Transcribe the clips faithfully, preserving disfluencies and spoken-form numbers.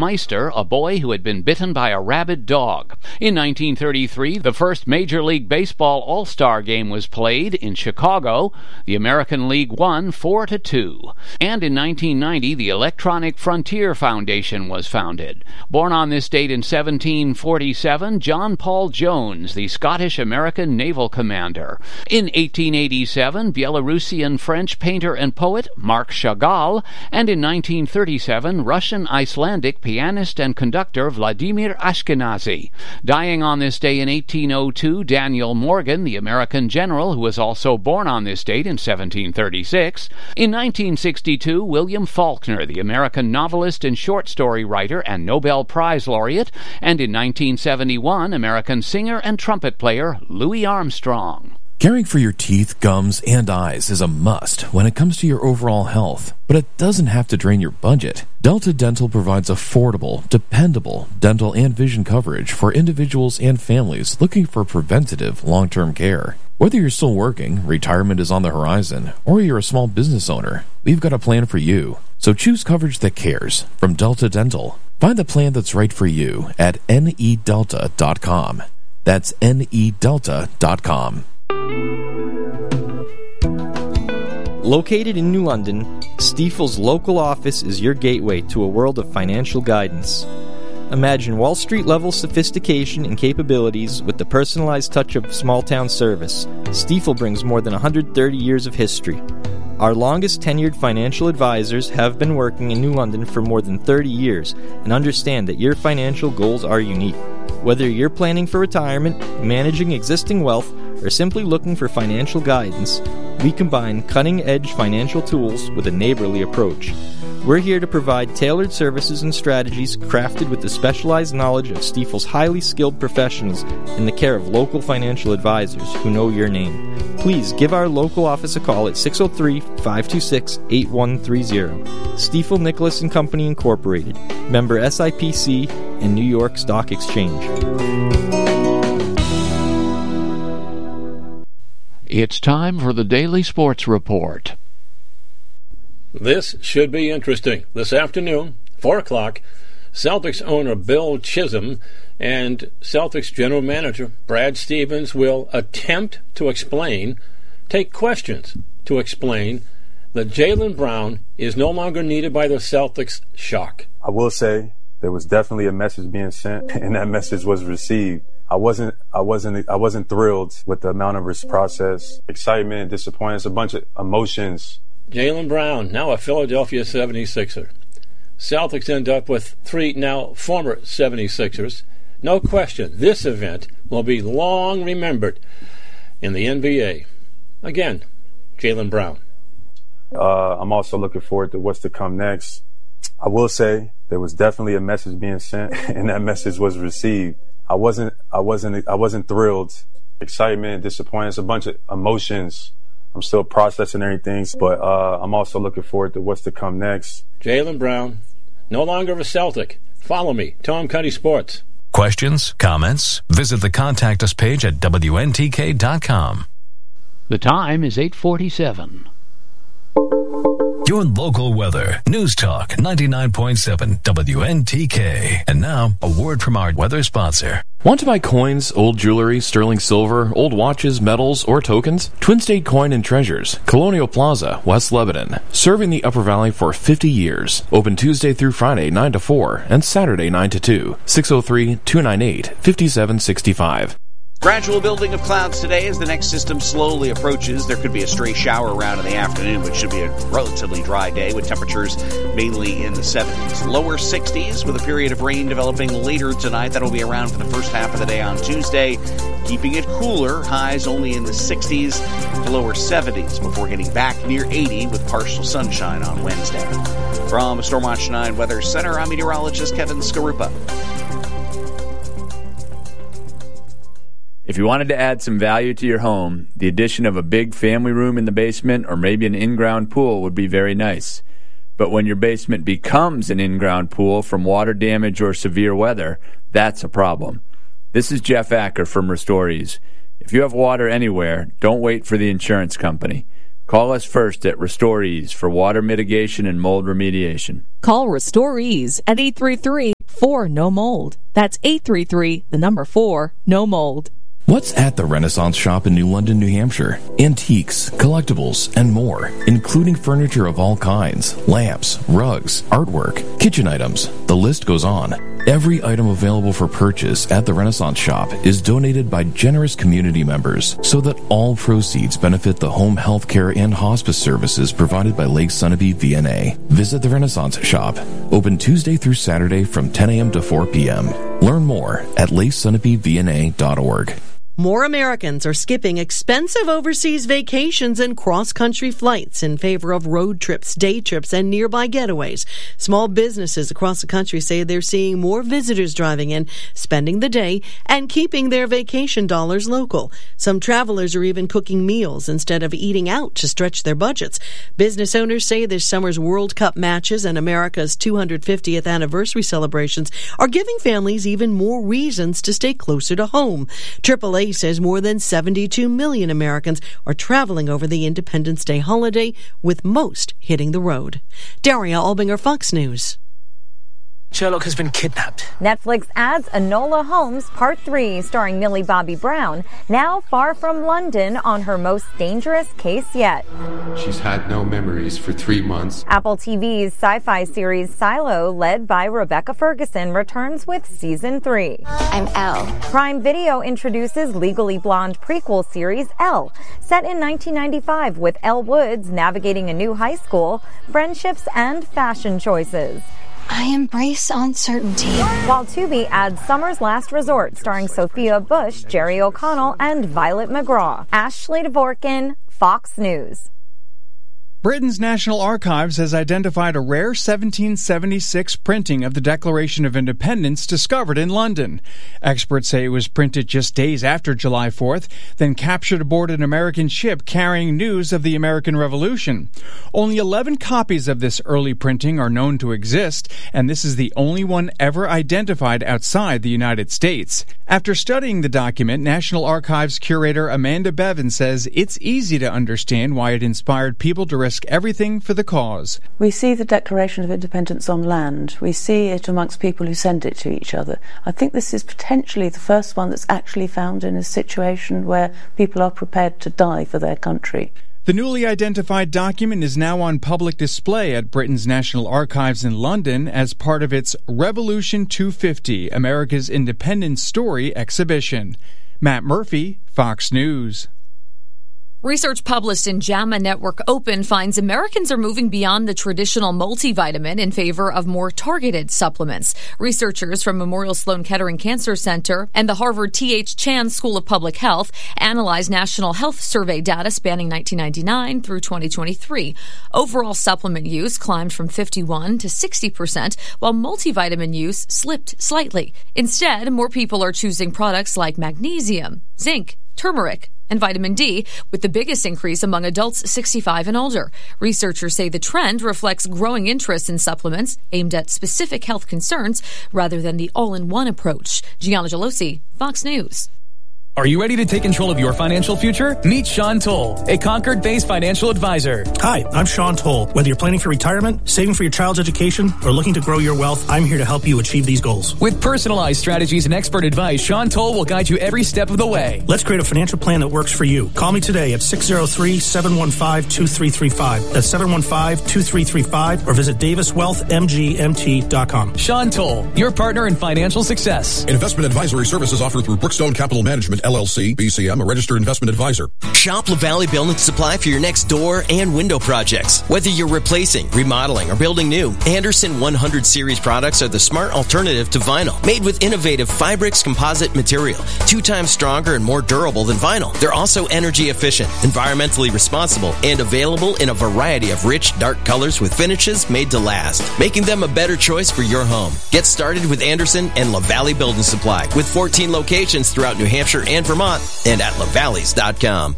Meister, a boy who had been bitten by a rabid dog. In nineteen thirty-three, the first Major League Baseball All-Star game was played in Chicago. The American League won four to two. And in nineteen ninety, the Electronic Frontier Foundation was founded. Born on this date in seventeen forty-seven, John Paul Jones, the Scottish-American naval commander. In eighteen eighty-seven, Belarusian-French painter and poet Marc Chagall, and in nineteen thirty-seven, Russian-Icelandic pianist and conductor Vladimir Ashkenazy. Dying on this day in eighteen oh two, Daniel Morgan, the American general who was also born on this date in seventeen thirty-six. In nineteen sixty-two, William Faulkner, the American novelist and short story writer and Nobel Prize laureate, and in nineteen seventy-one, American singer and trumpet player Louis Armstrong. Caring for your teeth, gums, and eyes is a must when it comes to your overall health, but it doesn't have to drain your budget. Delta Dental provides affordable, dependable dental and vision coverage for individuals and families looking for preventative long-term care. Whether you're still working, retirement is on the horizon, or you're a small business owner, we've got a plan for you. So choose coverage that cares from Delta Dental. Find the plan that's right for you at N E delta dot com. That's N E delta dot com. Located in New London, Stifel's local office is your gateway to a world of financial guidance. Imagine Wall Street-level sophistication and capabilities with the personalized touch of small-town service. Stifel brings more than one hundred thirty years of history. Our longest-tenured financial advisors have been working in New London for more than thirty years and understand that your financial goals are unique. Whether you're planning for retirement, managing existing wealth, or simply looking for financial guidance, we combine cutting-edge financial tools with a neighborly approach. We're here to provide tailored services and strategies crafted with the specialized knowledge of Stifel's highly skilled professionals in the care of local financial advisors who know your name. Please give our local office a call at six oh three, five two six, eight one three zero. Stifel Nicholas and Company Incorporated, member S I P C and New York Stock Exchange. It's time for the Daily Sports Report. This should be interesting. This afternoon, four o'clock, Celtics owner Bill Chisholm and Celtics general manager Brad Stevens will attempt to explain, take questions to explain, that Jaylen Brown is no longer needed by the Celtics. Shock. I will say there was definitely a message being sent, and that message was received. I wasn't, I wasn't, I wasn't thrilled with the amount of this process, excitement, disappointment, a bunch of emotions. Jaylen Brown, now a Philadelphia seventy-sixer. Celtics end up with three now former seventy-sixers. No question, this event will be long remembered in the N B A. Again, Jaylen Brown. Uh, I'm also looking forward to what's to come next. I will say there was definitely a message being sent, and that message was received. I wasn't, I wasn't, I wasn't thrilled. Excitement, disappointment, a bunch of emotions. I'm still processing everything, but uh, I'm also looking forward to what's to come next. Jaylen Brown, no longer a Celtic. Follow me, Tom Cuddy Sports. Questions, comments? Visit the Contact Us page at W N T K dot com. The time is eight forty-seven. Your local weather. News Talk ninety-nine point seven W N T K. And now, a word from our weather sponsor. Want to buy coins, old jewelry, sterling silver, old watches, medals, or tokens? Twin State Coin and Treasures, Colonial Plaza, West Lebanon. Serving the Upper Valley for fifty years. Open Tuesday through Friday, nine to four, and Saturday, nine to two. six oh three, two nine eight, five seven six five. Gradual building of clouds today as the next system slowly approaches. There could be a stray shower around in the afternoon, which should be a relatively dry day with temperatures mainly in the seventies. Lower sixties with a period of rain developing later tonight. That'll be around for the first half of the day on Tuesday. Keeping it cooler, highs only in the sixties to lower seventies before getting back near eighty with partial sunshine on Wednesday. From Stormwatch nine Weather Center, I'm meteorologist Kevin Skarupa. If you wanted to add some value to your home, the addition of a big family room in the basement or maybe an in-ground pool would be very nice. But when your basement becomes an in-ground pool from water damage or severe weather, that's a problem. This is Jeff Acker from Restorees. If you have water anywhere, don't wait for the insurance company. Call us first at Restorees for water mitigation and mold remediation. Call Restorees at eight three three, four no mold. That's eight three three, the number four, no mold. What's at the Renaissance Shop in New London, New Hampshire? Antiques, collectibles, and more, including furniture of all kinds, lamps, rugs, artwork, kitchen items. The list goes on. Every item available for purchase at the Renaissance Shop is donated by generous community members so that all proceeds benefit the home health care and hospice services provided by Lake Sunapee V N A. Visit the Renaissance Shop, open Tuesday through Saturday from ten a.m. to four p.m. Learn more at lake sunapee v n a dot org. More Americans are skipping expensive overseas vacations and cross-country flights in favor of road trips, day trips, and nearby getaways. Small businesses across the country say they're seeing more visitors driving in, spending the day, and keeping their vacation dollars local. Some travelers are even cooking meals instead of eating out to stretch their budgets. Business owners say this summer's World Cup matches and America's two hundred fiftieth anniversary celebrations are giving families even more reasons to stay closer to home. triple A says more than seventy-two million Americans are traveling over the Independence Day holiday, with most hitting the road. Daria Albinger, Fox News. Sherlock has been kidnapped. Netflix adds Enola Holmes Part three, starring Millie Bobby Brown, now far from London on her most dangerous case yet. She's had no memories for three months. Apple T V's sci-fi series Silo, led by Rebecca Ferguson, returns with season three. I'm Elle. Prime Video introduces Legally Blonde prequel series Elle, set in nineteen ninety-five with Elle Woods navigating a new high school, friendships, and fashion choices. I embrace uncertainty. While Tubi adds Summer's Last Resort, starring Sophia Bush, Jerry O'Connell, and Violet McGraw. Ashley Dvorkin, Fox News. Britain's National Archives has identified a rare seventeen seventy-six printing of the Declaration of Independence discovered in London. Experts say it was printed just days after July fourth, then captured aboard an American ship carrying news of the American Revolution. Only eleven copies of this early printing are known to exist, and this is the only one ever identified outside the United States. After studying the document, National Archives curator Amanda Bevan says it's easy to understand why it inspired people to risk everything for the cause. We see the Declaration of Independence on land. We see it amongst people who send it to each other. I think this is potentially the first one that's actually found in a situation where people are prepared to die for their country. The newly identified document is now on public display at Britain's National Archives in London as part of its Revolution two fifty, America's Independence Story exhibition. Matt Murphy, Fox News. Research published in JAMA Network Open finds Americans are moving beyond the traditional multivitamin in favor of more targeted supplements. Researchers from Memorial Sloan Kettering Cancer Center and the Harvard T H Chan School of Public Health analyzed National Health Survey data spanning nineteen ninety-nine through twenty twenty-three. Overall supplement use climbed from fifty-one to sixty percent, while multivitamin use slipped slightly. Instead, more people are choosing products like magnesium, zinc, turmeric, and vitamin D, with the biggest increase among adults sixty-five and older. Researchers say the trend reflects growing interest in supplements aimed at specific health concerns rather than the all-in-one approach. Gianna Gelosi, Fox News. Are you ready to take control of your financial future? Meet Sean Toll, a Concord-based financial advisor. Hi, I'm Sean Toll. Whether you're planning for retirement, saving for your child's education, or looking to grow your wealth, I'm here to help you achieve these goals. With personalized strategies and expert advice, Sean Toll will guide you every step of the way. Let's create a financial plan that works for you. Call me today at six oh three, seven one five, two three three five. That's seven one five, two three three five, or visit davis wealth m g m t dot com. Sean Toll, your partner in financial success. Investment advisory services offered through Brookstone Capital Management, L L C, B C M, a registered investment advisor. Shop LaValley Building Supply for your next door and window projects. Whether you're replacing, remodeling, or building new, Anderson one hundred series products are the smart alternative to vinyl. Made with innovative Fibrix composite material, two times stronger and more durable than vinyl. They're also energy efficient, environmentally responsible, and available in a variety of rich, dark colors with finishes made to last, making them a better choice for your home. Get started with Anderson and LaValley Building Supply with fourteen locations throughout New Hampshire and Vermont, and at lavalleys dot com.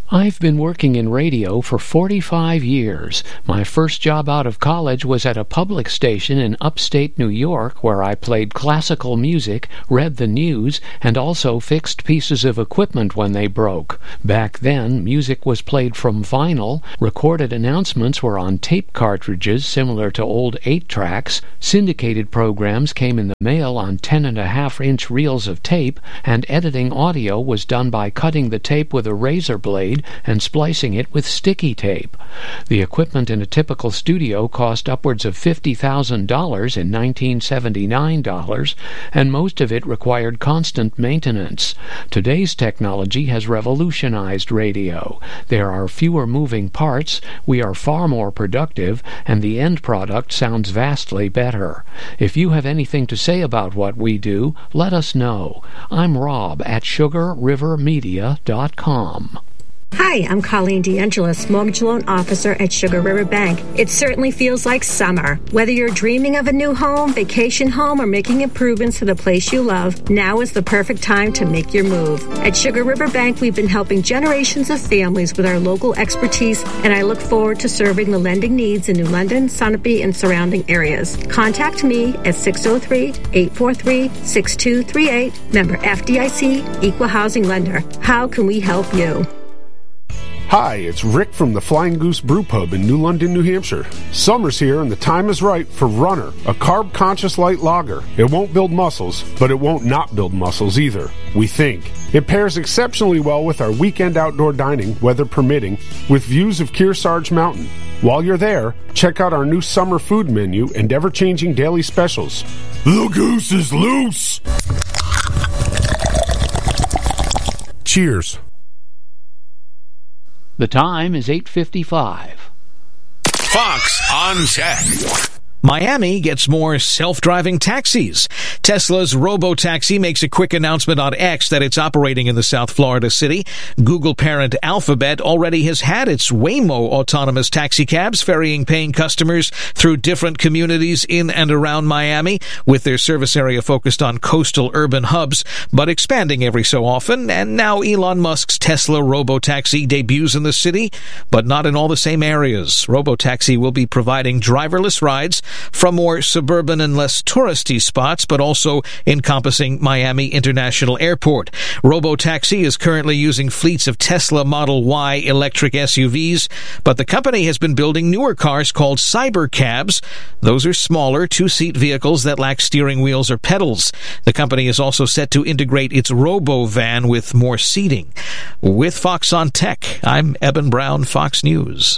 I've been working in radio for forty-five years. My first job out of college was at a public station in upstate New York, where I played classical music, read the news, and also fixed pieces of equipment when they broke. Back then, music was played from vinyl, recorded announcements were on tape cartridges similar to old eight-tracks, syndicated programs came in the mail on ten and a half inch reels of tape, and editing audio was done by cutting the tape with a razor blade and splicing it with sticky tape. The equipment in a typical studio cost upwards of fifty thousand dollars in nineteen seventy-nine dollars, and most of it required constant maintenance. Today's technology has revolutionized radio. There are fewer moving parts, we are far more productive, and the end product sounds vastly better. If you have anything to say about what we do, let us know. I'm Rob at sugar river media dot com. Hi, I'm Colleen DeAngelis, Mortgage Loan Officer at Sugar River Bank. It certainly feels like summer. Whether you're dreaming of a new home, vacation home, or making improvements to the place you love, now is the perfect time to make your move. At Sugar River Bank, we've been helping generations of families with our local expertise, and I look forward to serving the lending needs in New London, Sunapee, and surrounding areas. Contact me at six oh three, eight four three, six two three eight, member F D I C, Equal Housing Lender. How can we help you? Hi, it's Rick from the Flying Goose Brew Pub in New London, New Hampshire. Summer's here and the time is right for Runner, a carb-conscious light lager. It won't build muscles, but it won't not build muscles either, we think. It pairs exceptionally well with our weekend outdoor dining, weather permitting, with views of Kearsarge Mountain. While you're there, check out our new summer food menu and ever-changing daily specials. The goose is loose! Cheers. The time is eight fifty-five. Fox on Tech. Miami gets more self-driving taxis. Tesla's Robotaxi makes a quick announcement on X that it's operating in the South Florida city. Google parent Alphabet already has had its Waymo autonomous taxi cabs ferrying paying customers through different communities in and around Miami, with their service area focused on coastal urban hubs, but expanding every so often. And now Elon Musk's Tesla Robotaxi debuts in the city, but not in all the same areas. Robotaxi will be providing driverless rides from more suburban and less touristy spots, but also encompassing Miami International Airport. Robotaxi is currently using fleets of Tesla Model Y electric S U Vs, but the company has been building newer cars called Cybercabs. Those are smaller, two-seat vehicles that lack steering wheels or pedals. The company is also set to integrate its Robo-Van with more seating. With Fox on Tech, I'm Eben Brown, Fox News.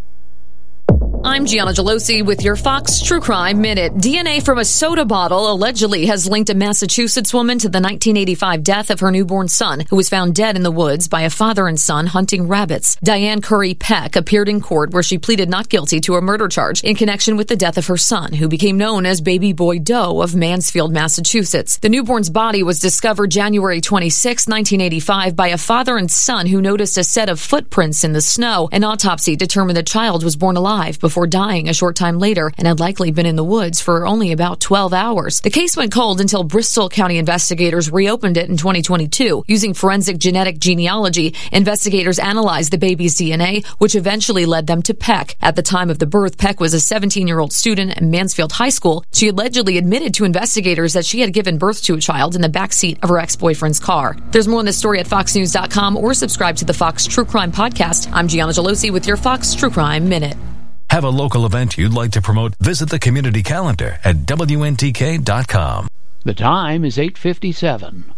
I'm Gianna Gelosi with your Fox True Crime Minute. D N A from a soda bottle allegedly has linked a Massachusetts woman to the nineteen eighty-five death of her newborn son, who was found dead in the woods by a father and son hunting rabbits. Diane Curry Peck appeared in court where she pleaded not guilty to a murder charge in connection with the death of her son, who became known as Baby Boy Doe of Mansfield, Massachusetts. The newborn's body was discovered January twenty-sixth, nineteen eighty-five by a father and son who noticed a set of footprints in the snow. An autopsy determined the child was born alive before dying a short time later and had likely been in the woods for only about twelve hours. The case went cold until Bristol County investigators reopened it in twenty twenty-two. Using forensic genetic genealogy, investigators analyzed the baby's D N A, which eventually led them to Peck. At the time of the birth, Peck was a seventeen-year-old student at Mansfield High School. She allegedly admitted to investigators that she had given birth to a child in the backseat of her ex-boyfriend's car. There's more on this story at fox news dot com or subscribe to the Fox True Crime Podcast. I'm Gianna Gelosi with your Fox True Crime Minute. Have a local event you'd like to promote? Visit the community calendar at W N T K dot com. The time is eight fifty-seven.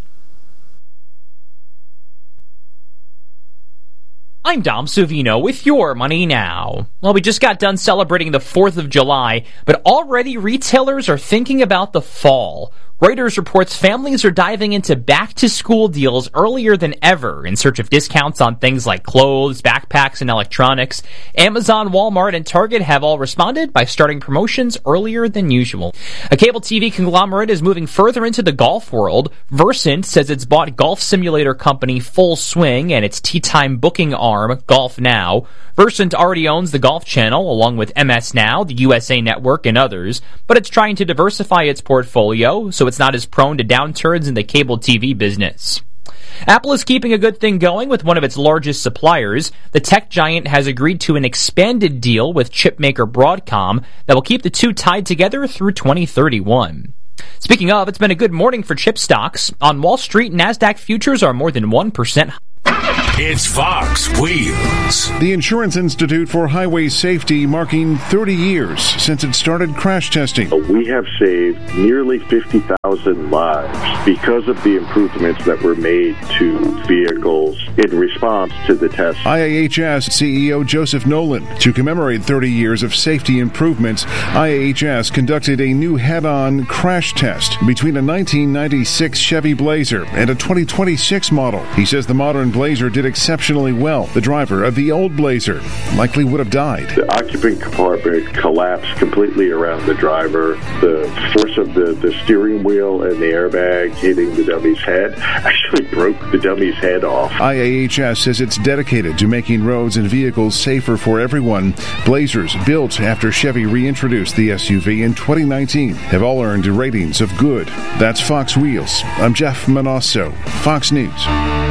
I'm Dom Savino with your Money Now. Well, we just got done celebrating the fourth of July, but already retailers are thinking about the fall. Reuters reports families are diving into back-to-school deals earlier than ever in search of discounts on things like clothes, backpacks, and electronics. Amazon, Walmart, and Target have all responded by starting promotions earlier than usual. A cable T V conglomerate is moving further into the golf world. Versant says it's bought golf simulator company Full Swing and its tee time booking arm, Golf Now. Versant already owns the Golf Channel, along with M S Now, the U S A Network, and others, but it's trying to diversify its portfolio so it's not as prone to downturns in the cable T V business. Apple is keeping a good thing going with one of its largest suppliers. The tech giant has agreed to an expanded deal with chipmaker Broadcom that will keep the two tied together through twenty thirty-one. Speaking of, it's been a good morning for chip stocks. On Wall Street, NASDAQ futures are more than one percent. It's Fox Wheels. The Insurance Institute for Highway Safety marking thirty years since it started crash testing. We have saved nearly fifty thousand lives because of the improvements that were made to vehicles in response to the test. I A H S C E O Joseph Nolan. To commemorate thirty years of safety improvements, I A H S conducted a new head-on crash test between a nineteen ninety-six Chevy Blazer and a twenty twenty-six model. He says the modern Blazer did exceptionally well. The driver of the old Blazer likely would have died. The occupant compartment collapsed completely around the driver. The force of the, the steering wheel and the airbag hitting the dummy's head actually broke the dummy's head off. I A H S says it's dedicated to making roads and vehicles safer for everyone. Blazers built after Chevy reintroduced the S U V in twenty nineteen have all earned ratings of good. That's Fox Wheels. I'm Jeff Manosso, Fox News.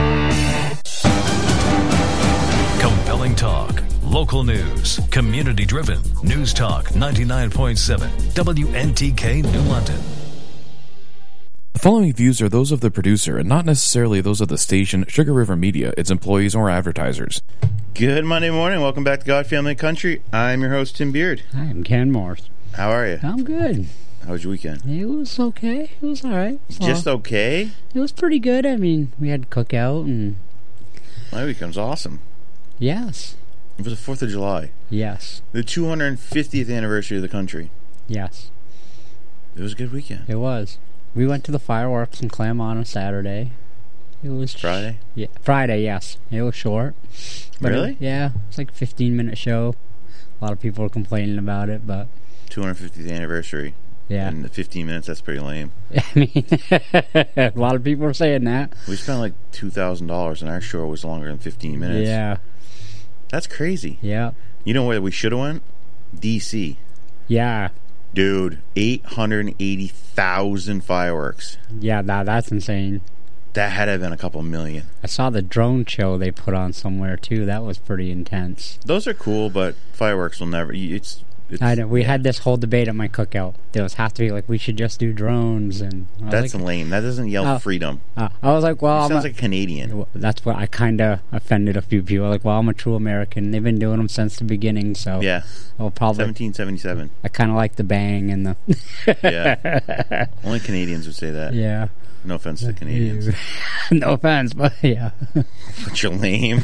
Compelling talk, local news, community-driven. News Talk ninety-nine point seven, W N T K, New London. The following views are those of the producer and not necessarily those of the station, Sugar River Media, its employees, or advertisers. Good Monday morning. Welcome back to God, Family, Country. I'm your host, Tim Beard. Hi, I'm Ken Morse. How are you? I'm good. How was your weekend? It was okay. It was all right. It was Just all, okay? It was pretty good. I mean, we had cookout and... My weekend was awesome. Yes. It was the fourth of July. Yes. The two hundred fiftieth anniversary of the country. Yes. It was a good weekend. It was. We went to the fireworks in Claremont on Saturday. It was... Friday? Sh- yeah, Friday, yes. It was short. But really? It, yeah. It's like a fifteen-minute show. A lot of people were complaining about it, but... two hundred fiftieth anniversary. Yeah. In the fifteen minutes, that's pretty lame. I mean, a lot of people are saying that. We spent like two thousand dollars and our show was longer than fifteen minutes. Yeah. That's crazy. Yeah. You know where we should have went? D C. Yeah. Dude, eight hundred eighty thousand fireworks. Yeah, that, that's insane. That had to have been a couple million. I saw the drone show they put on somewhere, too. That was pretty intense. Those are cool, but fireworks will never... It's... It's, I know. We yeah. had this whole debate at my cookout. There was have to be like we should just do drones, and that's like, lame. That doesn't yell uh, freedom. Uh, I was like, well, it I'm sounds a, like a Canadian. That's what I kind of offended a few people. Like, well, I'm a true American. They've been doing them since the beginning, so yeah. Well, probably seventeen seventy-seven. I kind of like the bang and the. Yeah. Only Canadians would say that. Yeah. No offense to Canadians. No offense, but yeah. But you're lame.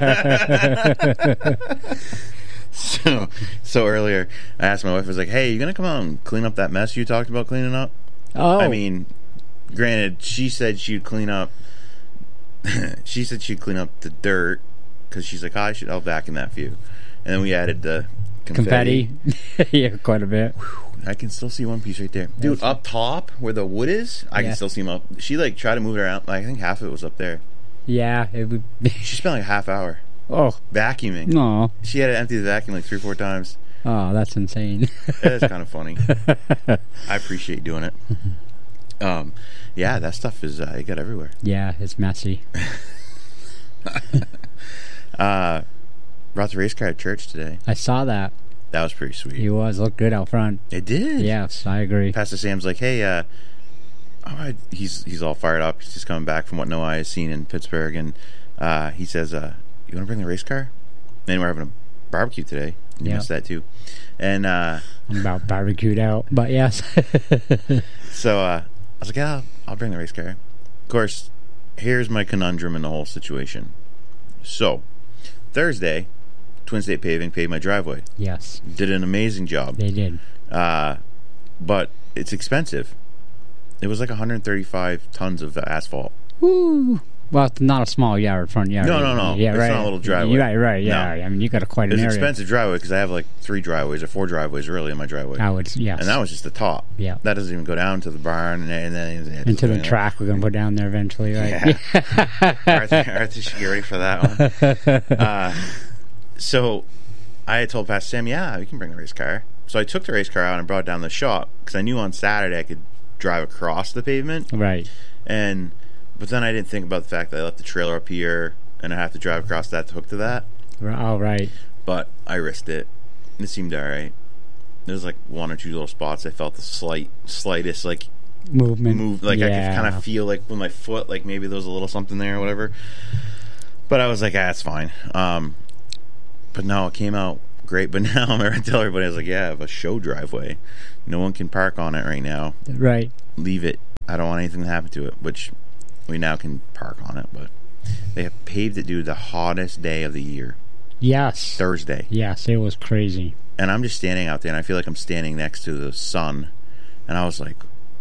So, so earlier, I asked my wife, I was like, hey, you going to come out and clean up that mess you talked about cleaning up? Oh. I mean, granted, she said she'd clean up, she said she'd clean up the dirt, because she's like, oh, I should, I'll vacuum that for you. And then we added the confetti. Confetti? Yeah, quite a bit. Whew, I can still see one piece right there. Dude, up top, where the wood is, I yeah. can still see them up. She, like, tried to move it around. Like, I think half of it was up there. Yeah. It would she spent, like, a half hour. Oh. Vacuuming. No. She had to empty the vacuum like three or four times. Oh, that's insane. That is kind of funny. I appreciate doing it. Um, yeah, that stuff is, uh, it got everywhere. Yeah, it's messy. uh, brought the race car at church today. I saw that. That was pretty sweet. It was. Looked good out front. It did. Yes, I agree. Pastor Sam's like, hey, uh, all right. he's, he's all fired up. He's just coming back from what Noah has seen in Pittsburgh, and Uh, he says, uh, you want to bring the race car? And we're having a barbecue today. You yep. missed that too. And uh, I'm about barbecued out, but yes. So uh, I was like, yeah, I'll, I'll bring the race car. Of course, here's my conundrum in the whole situation. So, Thursday, Twin State Paving paved my driveway. Yes. Did an amazing job. They did. Uh, but it's expensive. It was like one hundred thirty-five tons of asphalt. Woo! Well, it's not a small yard, front yard. No, no, no. Yeah, it's right. not a little driveway. Right, right, yeah. No. I mean, you got a quite an it's area. It's an expensive driveway because I have like three driveways or four driveways really in my driveway. I would, yes. And that was just the top. Yeah. That doesn't even go down to the barn and, and then into the track. Like, we're going to put down there eventually, right? Yeah. Arthur, Arthur should get ready for that one. Uh, so I had told Pastor Sam, yeah, we can bring the race car. So I took the race car out and brought it down to the shop because I knew on Saturday I could drive across the pavement. Right. And But then I didn't think about the fact that I left the trailer up here, and I have to drive across that to hook to that. Oh, right. But I risked it. It seemed all right. There's like one or two little spots I felt the slight, slightest like movement. Move like yeah. I could kind of feel like with my foot, like maybe there was a little something there or whatever. But I was like, ah, it's fine. Um, but no, it came out great. But now I'm going to tell everybody, I was like, yeah, I have a show driveway. No one can park on it right now. Right. Leave it. I don't want anything to happen to it, which we now can park on it. But they have paved it, dude, the hottest day of the year. Yes. Thursday. Yes, it was crazy. And I'm just standing out there, and I feel like I'm standing next to the sun. And I was like,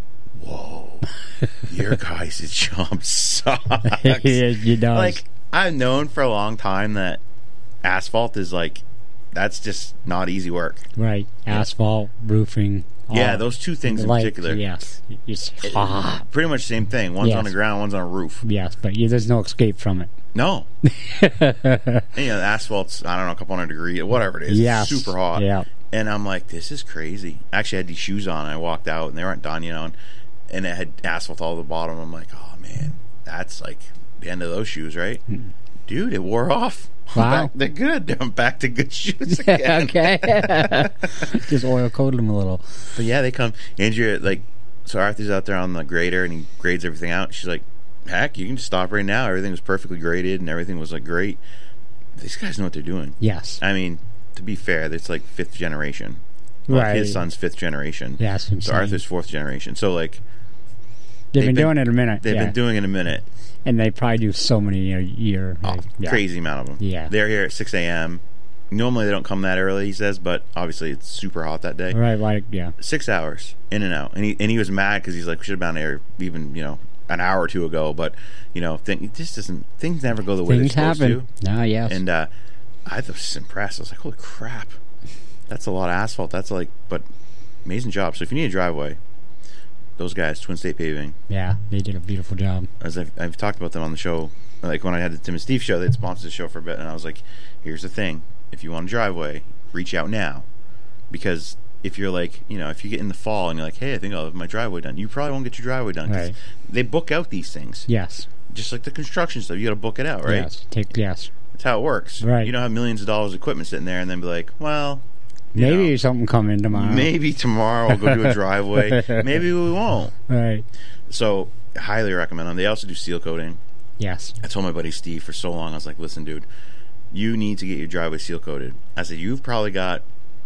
whoa, your guys' job sucks. Yeah, it does. Like, I've known for a long time that asphalt is like, that's just not easy work. Right. Asphalt, roofing. Yeah, those two things in light, particular. Yes. It's It- hot. pretty much the same thing. One's Yes. on the ground, one's on a roof. Yes, but yeah, there's no escape from it. No. And, you know, the asphalt's, I don't know, a couple hundred degrees, whatever it is. Yes. It's super hot. Yeah. And I'm like, this is crazy. Actually, I had these shoes on, and I walked out, and they weren't done, you know, and, and it had asphalt all at the bottom. I'm like, oh, man, that's like the end of those shoes, right? Mm. Dude, it wore off. Wow. Back, they're good. I'm back to good shoes again. Okay. Just oil coated them a little. But yeah, they come. Andrea, like, so Arthur's out there on the grader, and he grades everything out. She's like, heck, you can just stop right now. Everything was perfectly graded, and everything was, like, great. These guys know what they're doing. Yes. I mean, to be fair, it's like fifth generation. Well, Right. his son's fifth generation. Yeah, that's what I'm so saying. Arthur's fourth generation. So, like, They've, been, doing it a minute. They've yeah. been doing it a minute. And they probably do so many a year. Oh, like, yeah. Crazy amount of them. Yeah. They're here at six a.m. Normally they don't come that early, he says, but obviously it's super hot that day. Right, like, yeah. Six hours in and out. And he and he was mad because he's like, we should have been there even, you know, an hour or two ago. But, you know, thing, this doesn't, things never go the way Things they're supposed happen. to. Ah, yes. And uh, I was just impressed. I was like, holy crap. That's a lot of asphalt. That's like, but amazing job. So if you need a driveway, those guys, Twin State Paving. Yeah, they did a beautiful job. As I've, I've talked about them on the show, like when I had the Tim and Steve show, they'd sponsored the show for a bit, and I was like, here's the thing. If you want a driveway, reach out now. Because if you're like, you know, if you get in the fall and you're like, hey, I think I'll have my driveway done, you probably won't get your driveway done. 'Cause Right. they book out these things. Yes. Just like the construction stuff, you got to book it out, right? Yes. Take, yes. That's how it works. Right. You don't have millions of dollars of equipment sitting there and then be like, well, you Maybe know, something come in tomorrow. maybe tomorrow I'll go do a driveway. Maybe we won't. Right. So, highly recommend them. They also do seal coating. Yes. I told my buddy Steve for so long, I was like, listen, dude, you need to get your driveway seal coated. I said, you've probably got,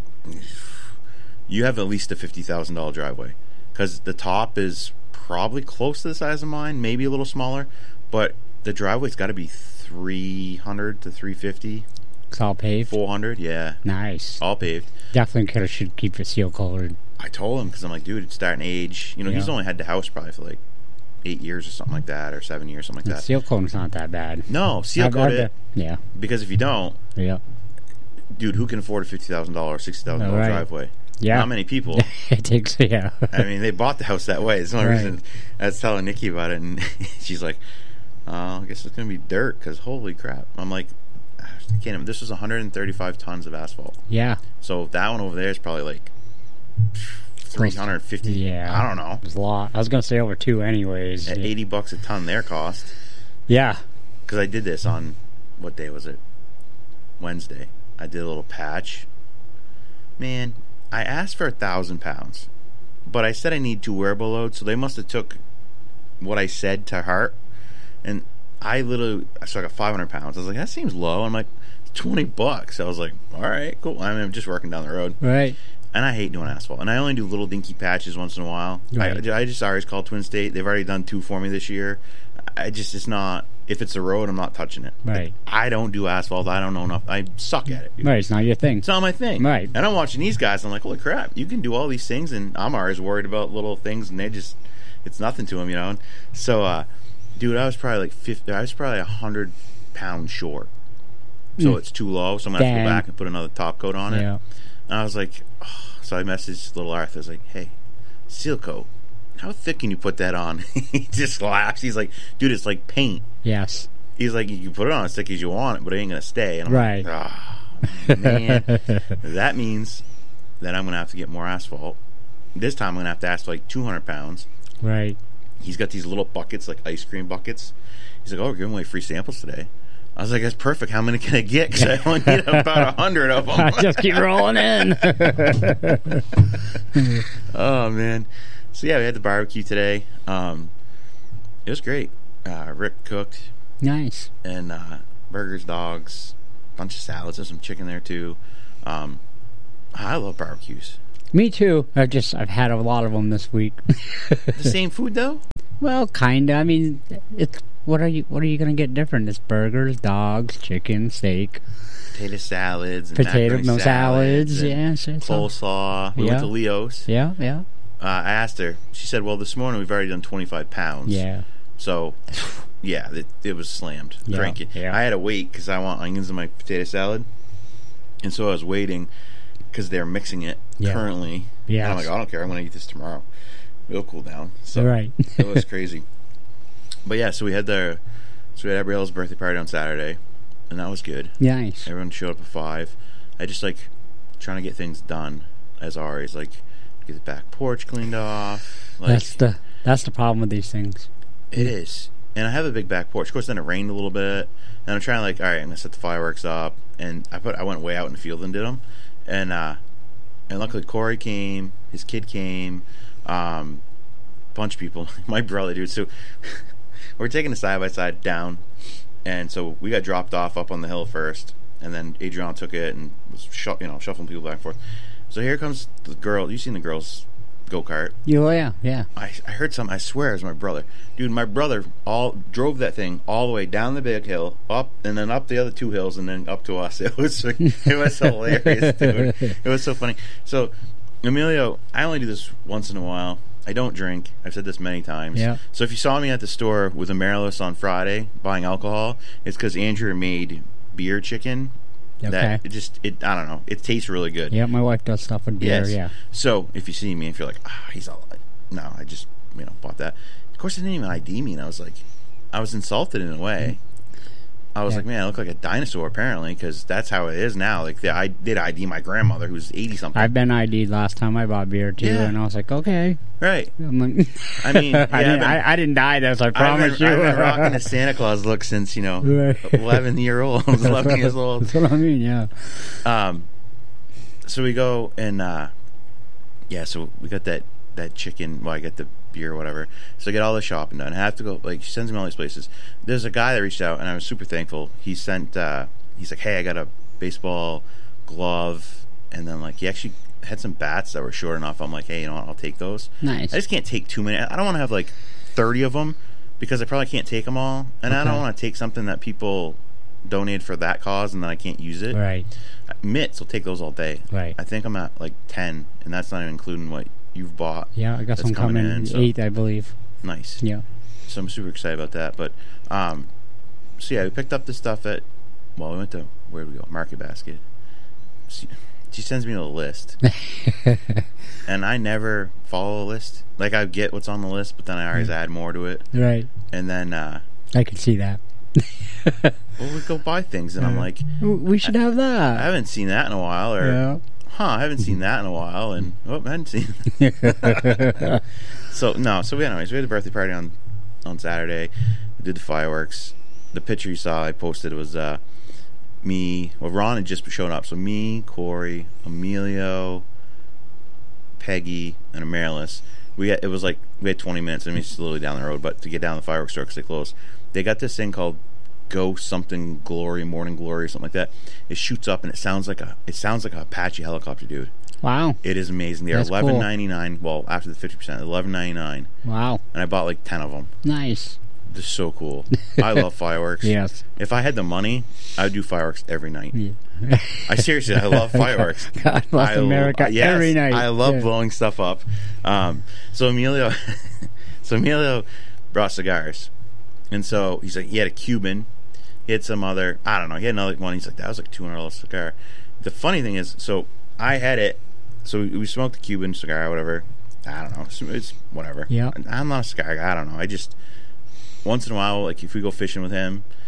you have at least a fifty thousand dollars driveway. Because the top is probably close to the size of mine, maybe a little smaller, but the driveway's got to be three hundred to three fifty. It's all paved? four hundred, yeah. Nice. All paved. Definitely could should keep it seal coated. I told him, because I'm like, dude, it's starting to age. You know, he's Yeah. only had the house probably for like eight years or something like that, or seven years, something like The that. seal coating's not that bad. No, seal I've- coat I've- it. Yeah. Because if you don't, Yeah. dude, who can afford a fifty thousand dollars, sixty thousand dollars Right. driveway? Yeah. Not many people. It takes, yeah. I mean, they bought the house that way. It's the only Right. reason. I was telling Nikki about it, and she's like, oh, I guess it's going to be dirt, because holy crap. I'm like, I can't even. This was one hundred thirty-five tons of asphalt. Yeah. So that one over there is probably like three hundred fifty. Yeah. I don't know. It's a lot. I was going to say over two anyways. At Yeah. eighty bucks a ton, their cost. Yeah. Because I did this on, what day was it? Wednesday. I did a little patch. Man, I asked for a thousand pounds, but I said I need two wearable loads, so they must have took what I said to heart. And I literally, so I got five hundred pounds. I was like, that seems low. I'm like, twenty bucks. I was like, all right, cool. I mean, I'm just working down the road. Right. And I hate doing asphalt. And I only do little dinky patches once in a while. Right. I, I just always call Twin State. They've already done two for me this year. I just, it's not, if it's a road, I'm not touching it. Right. I don't do asphalt. I don't know enough. I suck at it. Right. It's not your thing. It's not my thing. Right. And I'm watching these guys. I'm like, holy crap, you can do all these things. And I'm always worried about little things. And they just, it's nothing to them, you know. And so, uh, dude, I was probably like fifty, I was probably one hundred pounds short. So Mm. it's too low. So I'm going to have to Dang. go back and put another top coat on it. Yeah. And I was like, oh. So I messaged little Arthur. I was like, hey, seal coat, how thick can you put that on? He just laughs. He's like, dude, it's like paint. Yes. He's like, you can put it on as thick as you want it, but it ain't going to stay. And I'm Right. like, oh, man. That means that I'm going to have to get more asphalt. This time I'm going to have to ask for like two hundred pounds. Right. he's got these little buckets, like ice cream buckets. He's like, oh, we're giving away free samples today. I was like, that's perfect. How many can I get? Because I only need about a hundred of them. Just keep rolling in. Oh, man. So, yeah, we had the barbecue today. Um, it was great. Uh, Rick cooked. Nice. And uh, burgers, dogs, bunch of salads. There's some chicken there, too. Um, I love barbecues. Me, too. I've just, I've had a lot of them this week. The same food, though? Well, kind of. I mean, it's... What are you? What are you going to get different? It's burgers, dogs, chicken, steak, potato salads, and potato no salads, salads, yeah, so coleslaw. We yeah. went to Leo's. Yeah, yeah. Uh, I asked her. She said, "Well, this morning we've already done twenty-five pounds." Yeah. So, yeah, it, it was slammed. Yeah, Drank it. yeah. I had to wait because I want onions in my potato salad, and so I was waiting because they're mixing it yeah. currently. Yeah. I'm like, I don't care. I'm going to eat this tomorrow. It'll cool down. So right. It was crazy. But yeah, so we had the so we had Gabrielle's birthday party on Saturday, and that was good. Nice. Everyone showed up at five. I just like trying to get things done, as always. Like get the back porch cleaned off. Like, that's the that's the problem with these things. It is, and I have a big back porch. Of course, then it rained a little bit, and I'm trying to like, all right, I'm gonna set the fireworks up, and I put I went way out in the field and did them, and uh, and luckily Corey came, his kid came, um, bunch of people, my brother, dude. So. We're taking the side-by-side down, and so we got dropped off up on the hill first, and then Adrian took it and was shu- you know, shuffling people back and forth. So here comes the girl. You've seen the girls' go-kart. Oh, yeah, yeah. I, I heard something. I swear it was my brother. Dude, my brother all drove that thing all the way down the big hill, up, and then up the other two hills, and then up to us. It was, it was hilarious, dude. It was so funny. So, Emilio, I only do this once in a while. I don't drink. I've said this many times. Yeah. So if you saw me at the store with Amaryllis on Friday buying alcohol, it's because Andrew made beer chicken. Okay. That it just it I don't know. It tastes really good. Yeah, my wife does stuff with beer. Yes. Yeah. So if you see me, if you're like, ah, he's all no, I just you know bought that. Of course, they didn't even I D me, and I was like, I was insulted in a way. I was Yeah. like, man, I look like a dinosaur apparently, because that's how it is now. Like, the, I did I D my grandmother, who's eighty something. I've been I D'd last time I bought beer too, Yeah. and I was like, okay. Right. I'm like, I mean, yeah, I, I've didn't, been- I, I didn't die this. I promise I've been, you. I've been rocking the Santa Claus look since, you know, Right. eleven year old. I was eleven years old. That's what I mean. Yeah. Um, so we go and uh, yeah, so we got that that chicken. Well, I get the beer or whatever. So I get all the shopping done. I have to go. Like, she sends me all these places. There's a guy that reached out, and I was super thankful. He sent. Uh, he's like, hey, I got a baseball glove, and then like he actually had some bats that were short enough. I'm like, hey, you know what? I'll take those. Nice. I just can't take too many. I don't want to have like thirty of them because I probably can't take them all, and I Okay. don't want to take something that people donated for that cause and then I can't use it. Right. Mitts will take those all day. Right. I think I'm at like ten, and that's not even including what you've bought. Yeah, I got that's some coming in. So, eight, I believe. nice. Yeah. So I'm super excited about that. But um, so yeah, we picked up the stuff at. Well, we went to where did we go? Market Basket. She, she sends me a list, and I never follow a list. Like, I get what's on the list, but then I always add more to it. Right. And then uh, I could see that. well, we go buy things, and I'm like, we should have that. I haven't seen that in a while, or Yeah. huh, I haven't seen that in a while, and oh, I hadn't seen it. So no, so we anyways we had a birthday party on on Saturday. We did the fireworks. The picture you saw I posted was uh, me. Well, Ron had just shown up, so me, Corey, Emilio, Peggy, and Amaryllis. We had, it was like we had twenty minutes. I mean, it's literally down the road, but to get down to the fireworks store because they closed. They got this thing called Go Something Glory, Morning Glory, or something like that. It shoots up and it sounds like a it sounds like a Apache helicopter, dude. Wow. It is amazing. They are That's cool. eleven ninety nine. Well, after the fifty percent, eleven ninety nine. Wow. And I bought like ten of them. Nice. They're so cool. I love fireworks. Yes. If I had the money, I would do fireworks every night. Yeah. I seriously, I love fireworks. God bless I America lo- yes, every night. I love Yeah. blowing stuff up. Um, so Emilio, so Emilio brought cigars, and so he's like, he had a Cuban, he had some other, I don't know, he had another one. He's like, that was like two hundred dollars cigar. The funny thing is, so I had it. So we, we smoked the Cuban cigar, or whatever. I don't know. It's, it's whatever. Yeah. I'm not a cigar guy. I don't know. I just once in a while, like if we go fishing with him,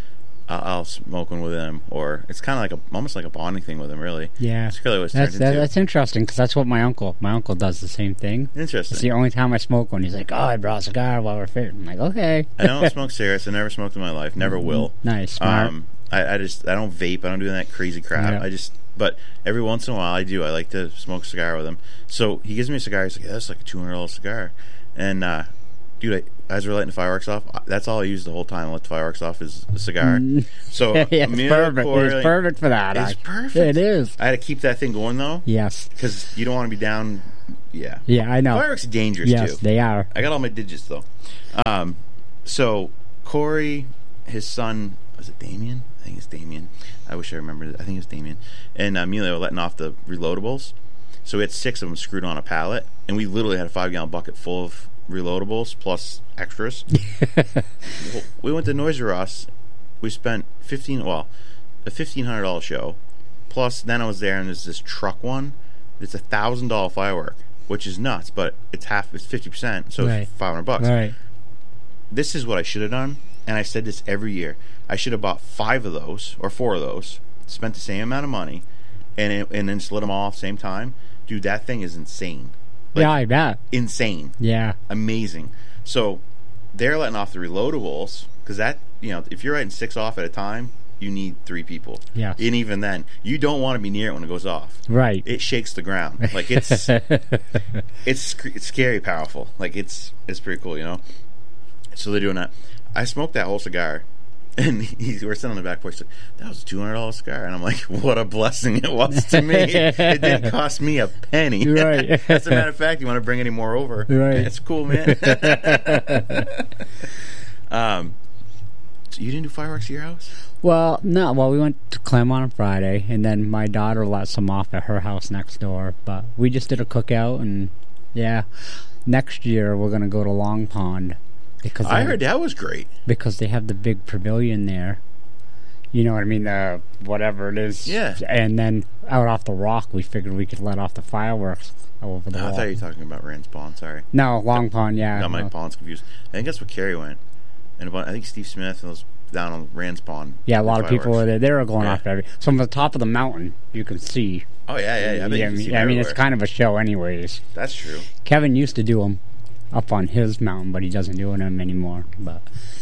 I'll, I'll smoke one with him, or it's kind of like a almost like a bonding thing with him, really. Yeah, it's really what it's that's turned that, into. that's interesting because that's what my uncle. My uncle does the same thing. Interesting. It's the only time I smoke one. He's like, "Oh, I brought a cigar while we're fit." I'm like, "Okay." I don't smoke cigarettes. I never smoked in my life. Never will. Nice, smart. Um, I, I just I don't vape. I don't do that crazy crap. Yeah. I just but every once in a while I do. I like to smoke a cigar with him. So he gives me a cigar. He's like, "That's like a two hundred dollar cigar," and uh, dude, I, as we're lighting the fireworks off, that's all I use the whole time. I let the fireworks off is the cigar. So yeah, it's Emilio perfect. Corey, It's perfect for that. It's I- perfect. It is. I had to keep that thing going though. Yes. Because you don't want to be down. Yeah. Yeah, I know. Fireworks are dangerous yes, too. they are. I got all my digits though. Um, so Corey, his son, was it Damien? I think it's Damien. I wish I remembered. I think it's Damien. And uh, Emilio were letting off the reloadables. So we had six of them screwed on a pallet, and we literally had a five gallon bucket full of reloadables plus extras. We went to Noisy Ross. We spent fifteen. Well, a fifteen hundred dollar show. Plus, then I was there, and there's this truck one. It's a thousand dollar firework, which is nuts, but it's half. It's fifty percent, so Right. it's five hundred bucks. Right. This is what I should have done, and I said this every year. I should have bought five of those or four of those, spent the same amount of money, and it, and then just lit them all at the same time. Dude, that thing is insane. Yeah, I bet. Insane. Yeah. Amazing. So they're letting off the reloadables because that, you know, if you're writing six off at a time, you need three people. Yes. And even then, you don't want to be near it when it goes off. Right. It shakes the ground. Like it's it's sc- it's scary powerful. Like it's it's pretty cool, you know. So they're doing that. I smoked that whole cigar. And he's, we're sitting on the back porch. Like, that was a two hundred dollar cigar, and I'm like, "What a blessing it was to me! It didn't cost me a penny." Right. As a matter of fact, you want to bring any more over? Right. It's cool, man. um, so you didn't do fireworks at your house? Well, no. Well, we went to Claremont on Friday, and then my daughter let some off at her house next door. But we just did a cookout, and yeah, next year we're gonna go to Long Pond because I they- heard that was great. because they have the big pavilion there. You know what I mean? The whatever it is. Yeah. And then out off the rock, we figured we could let off the fireworks over the No, I wall. thought you were talking about Rand's Pond. Sorry. No, Long Pond. Yeah. Got my no. ponds confused. I think that's where Carrie went, and a bunch, I think Steve Smith was down on Rand's Pond. Yeah, a lot with of people fireworks. were there. They were going Yeah. off every. So from the top of the mountain, you can see. Oh yeah, yeah, yeah. I, bet you I can mean, see I mean, it's everywhere. kind of a show, anyways. That's true. Kevin used to do them up on his mountain, but he doesn't do them anymore. But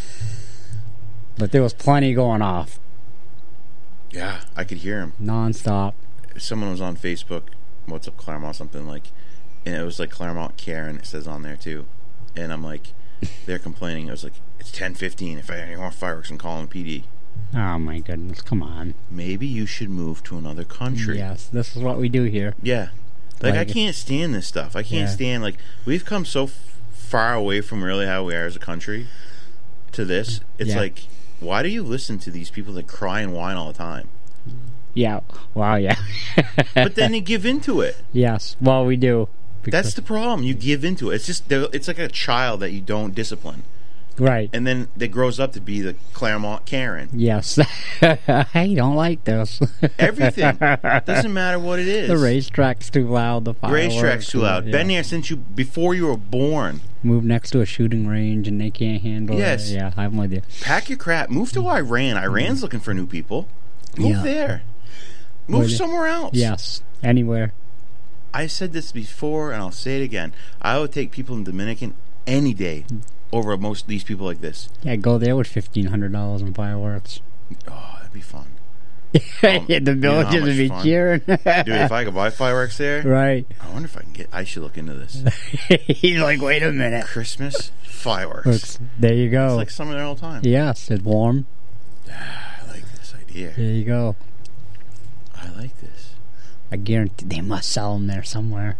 but there was plenty going off Yeah, I could hear him nonstop. Someone was on Facebook, what's up Claremont, something like, and it was like Claremont Karen, it says on there too, and I'm like, they're complaining. It was like, it's ten fifteen. If I have any more fireworks, I'm calling P D. Oh my goodness! Come on. Maybe you should move to another country. Yes, this is what we do here. Yeah, like, Like- I can't stand this stuff. I can't Yeah. stand, like, we've come so f- far away from really how we are as a country to this. It's Yeah. like, why do you listen to these people that cry and whine all the time? Yeah. Wow. Yeah. But then they give into it. Yes. Well, we do. That's the problem. You give into it. It's just they're- it's like a child that you don't discipline, Right. and then that grows up to be the Claremont Karen. Yes. I don't like this. Everything doesn't matter what it is. The racetrack's too loud. The fireworks. Racetrack's too loud. Yeah. Been there since you before you were born. Move next to a shooting range and they can't handle Yes. it. Yeah, I'm with you. Pack your crap. Move to Iran. Iran's looking for new people. Move Yeah. there. Move With you. somewhere else. Yes. Anywhere. I said this before, and I'll say it again. I would take people in Dominican any day over most of these people like this. Yeah, go there with fifteen hundred dollars in fireworks. Oh, that'd be fun. Yeah, the You know how villagers would much be fun? cheering. Dude, if I could buy fireworks there, Right. I wonder if I can get. I should look into this. He's like, wait a minute. Christmas fireworks. Looks- there you go. It's like summer there all the time. Yes, it's warm. I like this idea. There you go. I like this. I guarantee they must sell them there somewhere.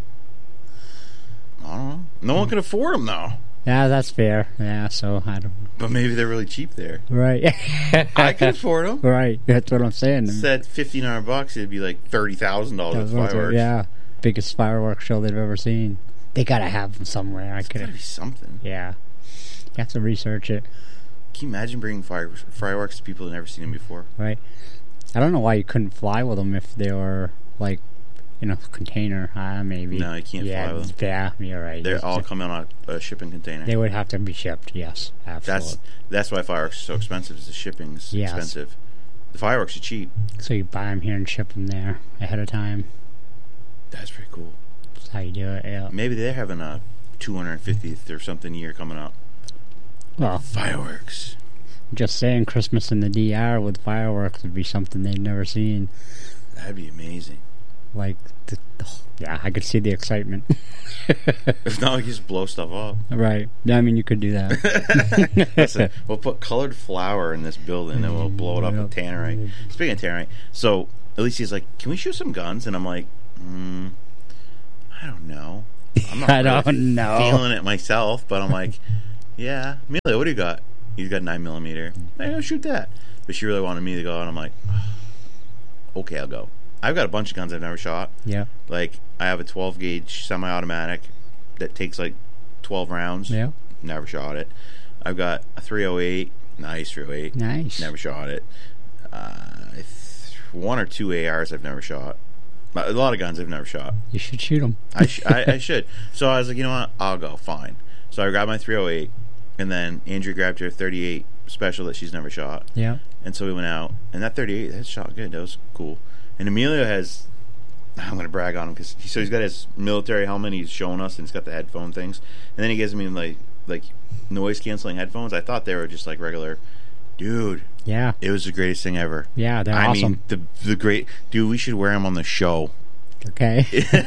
I don't know. No one can afford them though. Yeah, that's fair. Yeah, so I don't. But maybe they're really cheap there. Right. I can afford them. Right. That's what I'm saying. Said fifteen hundred bucks, it'd be like thirty thousand dollars That's with what I'm saying. fireworks. Yeah, biggest fireworks show they've ever seen. They gotta have them somewhere. I It's could. gotta be something. Yeah. You have to research it. Can you imagine bringing fire, fireworks to people who've never seen them before? Right. I don't know why you couldn't fly with them if they were like in a container, uh, maybe. No, you can't yeah, fly with them. Yeah, you're right. They're It's all just- coming on a, a shipping container. They would have to be shipped, yes, absolutely. That's that's why fireworks are so expensive. Is the shipping's Yes. expensive. The fireworks are cheap. So you buy them here and ship them there ahead of time. That's pretty cool. That's how you do it, yeah. Maybe they're having a two hundred fiftieth or something year coming up. Well, fireworks. Just saying, Christmas in the D R with fireworks would be something they've never seen. That'd be amazing. Like, the, oh, yeah, I could see the excitement. If not, we just blow stuff up. Right. Yeah, I mean, you could do that. Listen, we'll put colored flour in this building and we'll blow it up with tannerite. Speaking of tannerite, so Alicia's like, "Can we shoot some guns?" And I'm like, mm, "I don't know. I'm not I really don't know. feeling it myself." But I'm like, "Yeah, Amelia, what do you got?" He's got nine millimeter. Maybe I'll shoot that. But she really wanted me to go, and I'm like, "Okay, I'll go." I've got a bunch of guns I've never shot. Yeah. Like, I have a twelve gauge semi-automatic that takes like twelve rounds. Yeah. Never shot it. I've got a three oh eight. Nice three oh eight. Nice. Never shot it. Uh, th- one or two A Rs I've never shot. A lot of guns I've never shot. You should shoot them. I, sh- I, I should. So I was like, you know what? I'll go. Fine. So I grabbed my three oh eight, and then Andrea grabbed her thirty-eight special that she's never shot. Yeah. And so we went out, and that thirty-eight, that shot good. That was cool. And Emilio has, I'm going to brag on him, because he, so he's got his military helmet, he's showing us, and he's got the headphone things. And then he gives me, like, like noise-canceling headphones. I thought they were just, like, regular. Dude. Yeah. It was the greatest thing ever. Yeah, they're I awesome. mean, the, the great, dude, we should wear them on the show. Okay.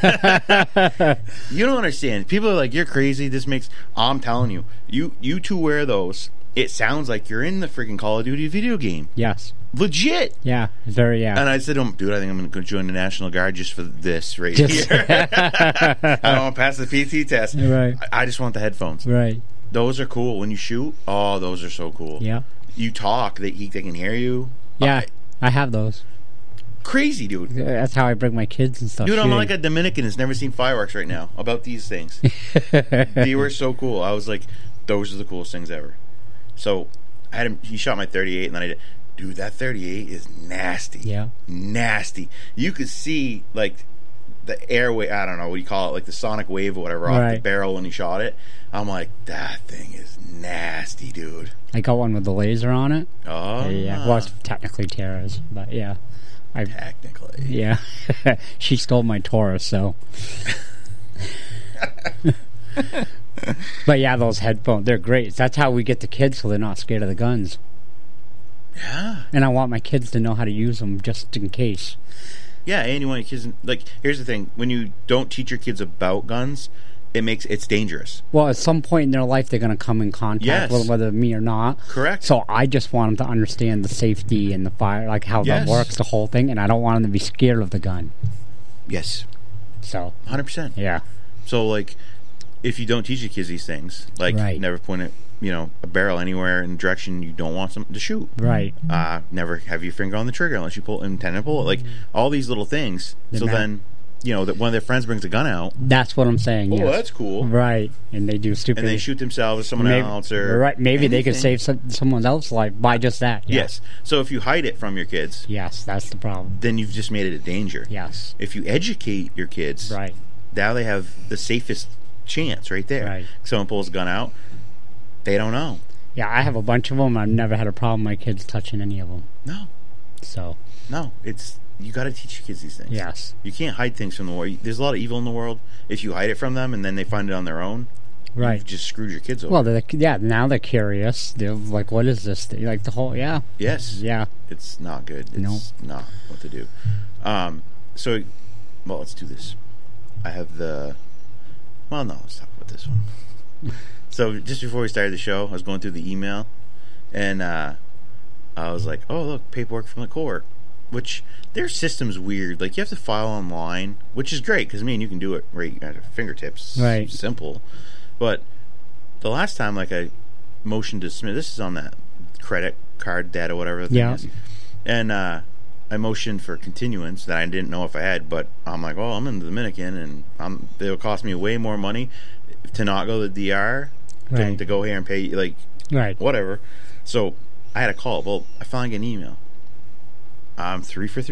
You don't understand. People are like, "You're crazy. This makes..." I'm telling you. You, you two wear those. It sounds like you're in the freaking Call of Duty video game. Yes. Legit. Yeah, very, yeah. And I said to him, "Dude, I think I'm going to go join the National Guard just for this right Just- here. I don't want to pass the P T test. Right. I, I just want the headphones. Right. Those are cool. When you shoot, oh, those are so cool. Yeah. You talk, they, they can hear you. Yeah, I have those. Crazy, dude. That's how I bring my kids and stuff. Dude, I'm shooting. like a Dominican who's never seen fireworks right now about these things. They were so cool. I was like, those are the coolest things ever. So I had him, he shot my thirty-eight, and then I did. Dude, that thirty-eight is nasty. Yeah. Nasty. You could see, like, the airway, I don't know what you call it, like the sonic wave or whatever off the Right. barrel when he shot it. I'm like, that thing is nasty, dude. I got one with the laser on it. Oh. Yeah, well, it's technically Tara's, but yeah. I, technically. Yeah. She stole my Taurus, so. But yeah, those headphones, they're great. That's how we get the kids so they're not scared of the guns. Yeah. And I want my kids to know how to use them just in case. Yeah, and you want your kids, like, here's the thing. When you don't teach your kids about guns, it makes, it's dangerous. Well, at some point in their life, they're going to come in contact Yes. with whether me or not. Correct. So I just want them to understand the safety and the fire, like how Yes. that works, the whole thing, and I don't want them to be scared of the gun. Yes. So. one hundred percent. Yeah. So, like, if you don't teach your kids these things, like, Right. never point it, you know, a barrel anywhere in the direction you don't want them to shoot. Right. Uh, never have your finger on the trigger unless you pull intend to pull it. Like, all these little things. They're so not- then, you know, that one of their friends brings a gun out. That's what I'm saying. Oh, yes. that's cool. Right. And they do stupid. And they shoot themselves or someone maybe, else or right. Maybe they could anything. save some, someone else's life by just that. Yeah. Yes. So if you hide it from your kids, Yes, that's the problem. then you've just made it a danger. Yes. If you educate your kids, Right. now they have the safest chance right there. Right. Someone pulls a gun out, they don't know. Yeah, I have a bunch of them. I've never had a problem with my kids touching any of them. No. So. No, it's you got to teach your kids these things. Yes. You can't hide things from the world. There's a lot of evil in the world. If you hide it from them and then they find it on their own, Right. you've just screwed your kids over. Well, they're, yeah, now they're curious. They're like, what is this? They're like the whole, yeah. Yes. Yeah. It's not good. It's Nope. not what to do. Um, so, well, let's do this. I have the... Well, no, let's talk about this one. So, just before we started the show, I was going through the email, and uh, I was like, oh, look, paperwork from the court. Which, their system's weird. Like, you have to file online, which is great, because me and you can do it right at our fingertips. Right. Simple. But the last time, like, I motioned to submit, this is on that credit card debt or whatever the thing Yeah. is. And uh, I motioned for continuance that I didn't know if I had, but I'm like, well, I'm in the Dominican, and I'm, it'll cost me way more money to not go to the D R than Right. to go here and pay, like, Right. whatever. So I had a call. Well, I finally get an email. I'm three for three.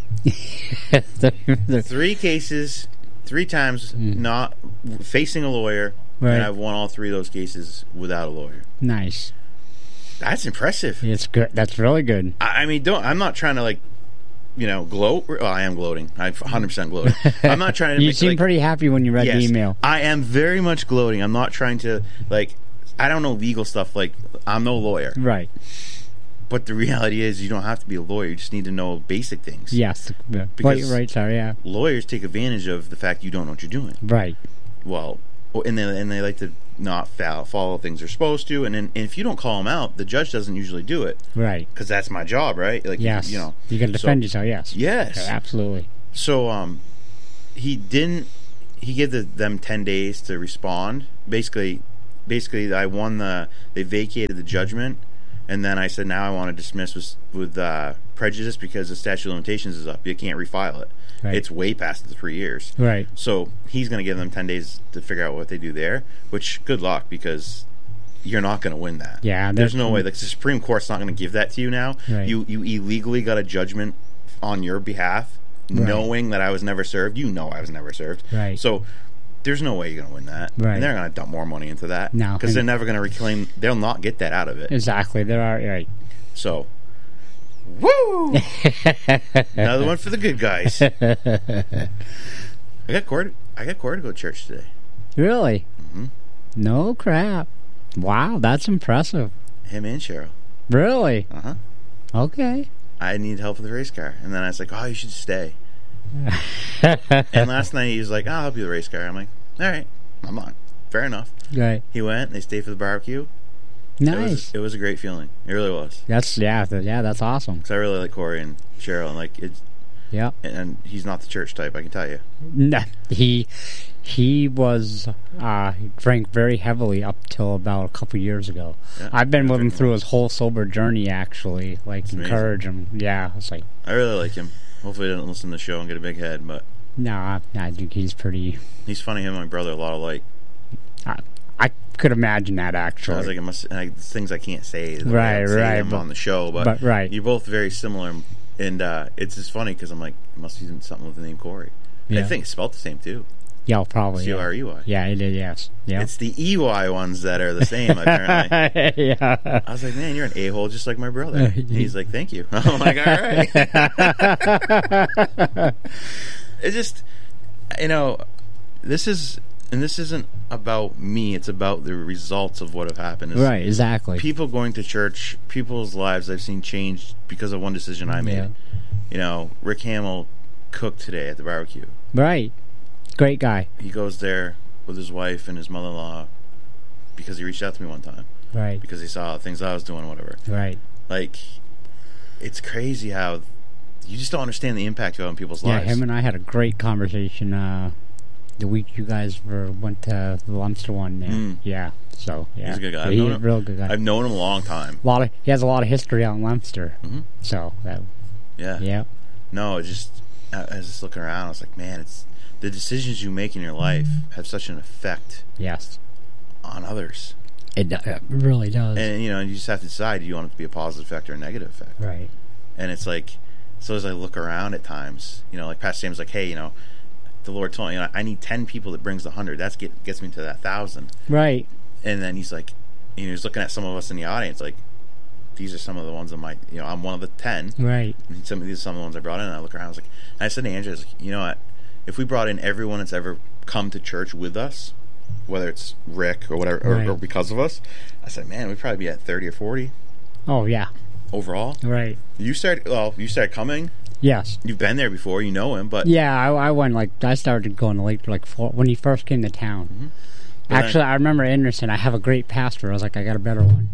the, the, three cases, three times Mm. not facing a lawyer, Right. and I've won all three of those cases without a lawyer. Nice. That's impressive. It's good. That's really good. I, I mean, don't. I'm not trying to like, you know, gloat. Well, I am gloating. I'm one hundred percent gloating. I'm not trying to. You make, seem like, pretty happy when you read yes, the email. I am very much gloating. I'm not trying to like. I don't know legal stuff. Like, I'm no lawyer. Right. But the reality is, you don't have to be a lawyer. You just need to know basic things. Yes. Right, Because right, sorry, yeah. lawyers take advantage of the fact you don't know what you're doing. Right. Well, and they and they like to not follow, follow things they're supposed to, and then and if you don't call them out, the judge doesn't usually do it. Right. Because that's my job, right? Like, Yes. you know, You got to defend so- yourself, yes. Yes. Yeah, absolutely. So, um, he didn't. He gave the, them ten days to respond. Basically, basically, I won the. They vacated the judgment, and then I said, now I want to dismiss with with uh, prejudice because the statute of limitations is up. You can't refile it. Right. It's way past the three years. Right. So he's going to give them ten days to figure out what they do there. Which, good luck, because you're not going to win that. Yeah, there's there's- no way. Like, the Supreme Court's not going to give that to you now. Right. You you illegally got a judgment on your behalf, Right. knowing that I was never served. You know I was never served. Right. So there's no way you're going to win that. Right. And they're going to dump more money into that. No. Because they're never going to reclaim. They'll not get that out of it. Exactly. There are, right. So, woo! Another one for the good guys. I got Corey. I got Corey to go to church today. Really? Mm-hmm. No crap. Wow, that's impressive. Him and Cheryl. Really? Uh huh. Okay. I need help with the race car, and then I was like, "Oh, you should stay." And last night he was like, "I'll help you with the race car." I'm like, "All right, I'm on. Fair enough." Right. He went. They stayed for the barbecue. Nice. It was, it was a great feeling. It really was. That's yeah, th- yeah, that's awesome. Because I really like Corey and Cheryl, and like it's. Yeah. And he's not the church type, I can tell you. Nah, he he was uh, he drank very heavily up till about a couple years ago. Yeah, I've been with him through his whole sober journey, actually. Like That's encourage him. Yeah, it's like I really like him. Hopefully, he doesn't listen to the show and get a big head, but no, I, I think he's pretty. he's funny. Him and my brother are a lot alike. I, I could imagine that actually. I was like, it must, and I, things I can't say. the way Right, I'd say right, them but- on the show, but, but right. you're both very similar, and uh, it's just funny because I'm like, it must be something with the name Corey. And I Yeah. think it's spelled the same too. Yeah, probably. C O R E Y. Yeah, it is. Yes. Yeah. It's the E Y ones that are the same, apparently. Yeah. I was like, man, you're an a-hole just like my brother. And he's like, thank you. I'm like, all right. It's just, you know, this is, and this isn't about me. It's about the results of what have happened. It's Right, exactly. People going to church, people's lives I've seen changed because of one decision I made. Yeah. You know, Rick Hamill cooked today at the barbecue. Right. Great guy. He goes there with his wife and his mother-in-law because he reached out to me one time. Right. Because he saw things I was doing, whatever. Right. Like, it's crazy how you just don't understand the impact you have on people's Yeah, lives. him and I had a great conversation uh, the week you guys were went to the Lumster one there. Mm. Yeah. So yeah, He's a good guy. I've He's known a him- real good guy. I've known him a long time. A lot of he has a lot of history out in Lumster. Mhm. So that Yeah. yeah. No, it's just, I I was just looking around, I was like, man, it's the decisions you make in your life have such an effect Yes. on others. It, do- it really does. And, you know, you just have to decide, do you want it to be a positive effect or a negative effect? Right. And it's like, so as I look around at times, you know, like Pastor Sam's like, hey, you know, the Lord told me, you know, I need ten people that brings the hundred. That's get gets me to that thousand. Right. And then he's like, you know, he's looking at some of us in the audience, like, these are some of the ones that might, you know, I'm one of the ten. Right. And some of these are some of the ones I brought in, and I look around, I was like, and I said to Andrew, I was like, you know what? If we brought in everyone that's ever come to church with us, whether it's Rick or whatever, or, Right. or because of us, I said, man, we'd probably be at thirty or forty Oh yeah. overall. Right. You started, well, you started coming. Yes. You've been there before, you know him, but Yeah, I, I went like I started going to Lake like four, when he first came to town. Mm-hmm. But Actually, then- I remember Anderson. I have a great pastor. I was like, I got a better one.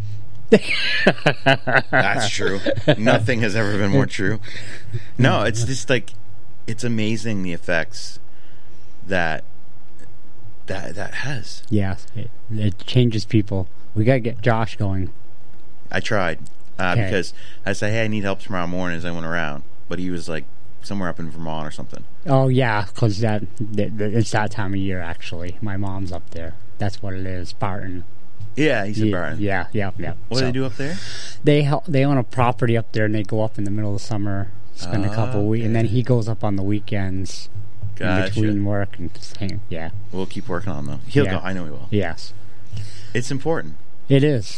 That's true. Nothing has ever been more true. No, it's just like, it's amazing the effects that that that has. Yeah, it, it changes people. We gotta get Josh going. I tried uh, Okay. because I said, hey, I need help tomorrow morning as I went around, but he was like somewhere up in Vermont or something. Oh yeah, because that, that that- it's that time of year. Actually, my mom's up there. That's what it is, Barton. Yeah, he said yeah, Barton. Yeah, yeah, yeah. What do they do up there? They hel- they own a property up there, and they go up in the middle of the summer spend a couple Ah, weeks, and then he goes up on the weekends Gotcha. in between work and just hang. Yeah, We'll keep working on them. He'll Yeah. go. I know he will. yes, It's important. it is.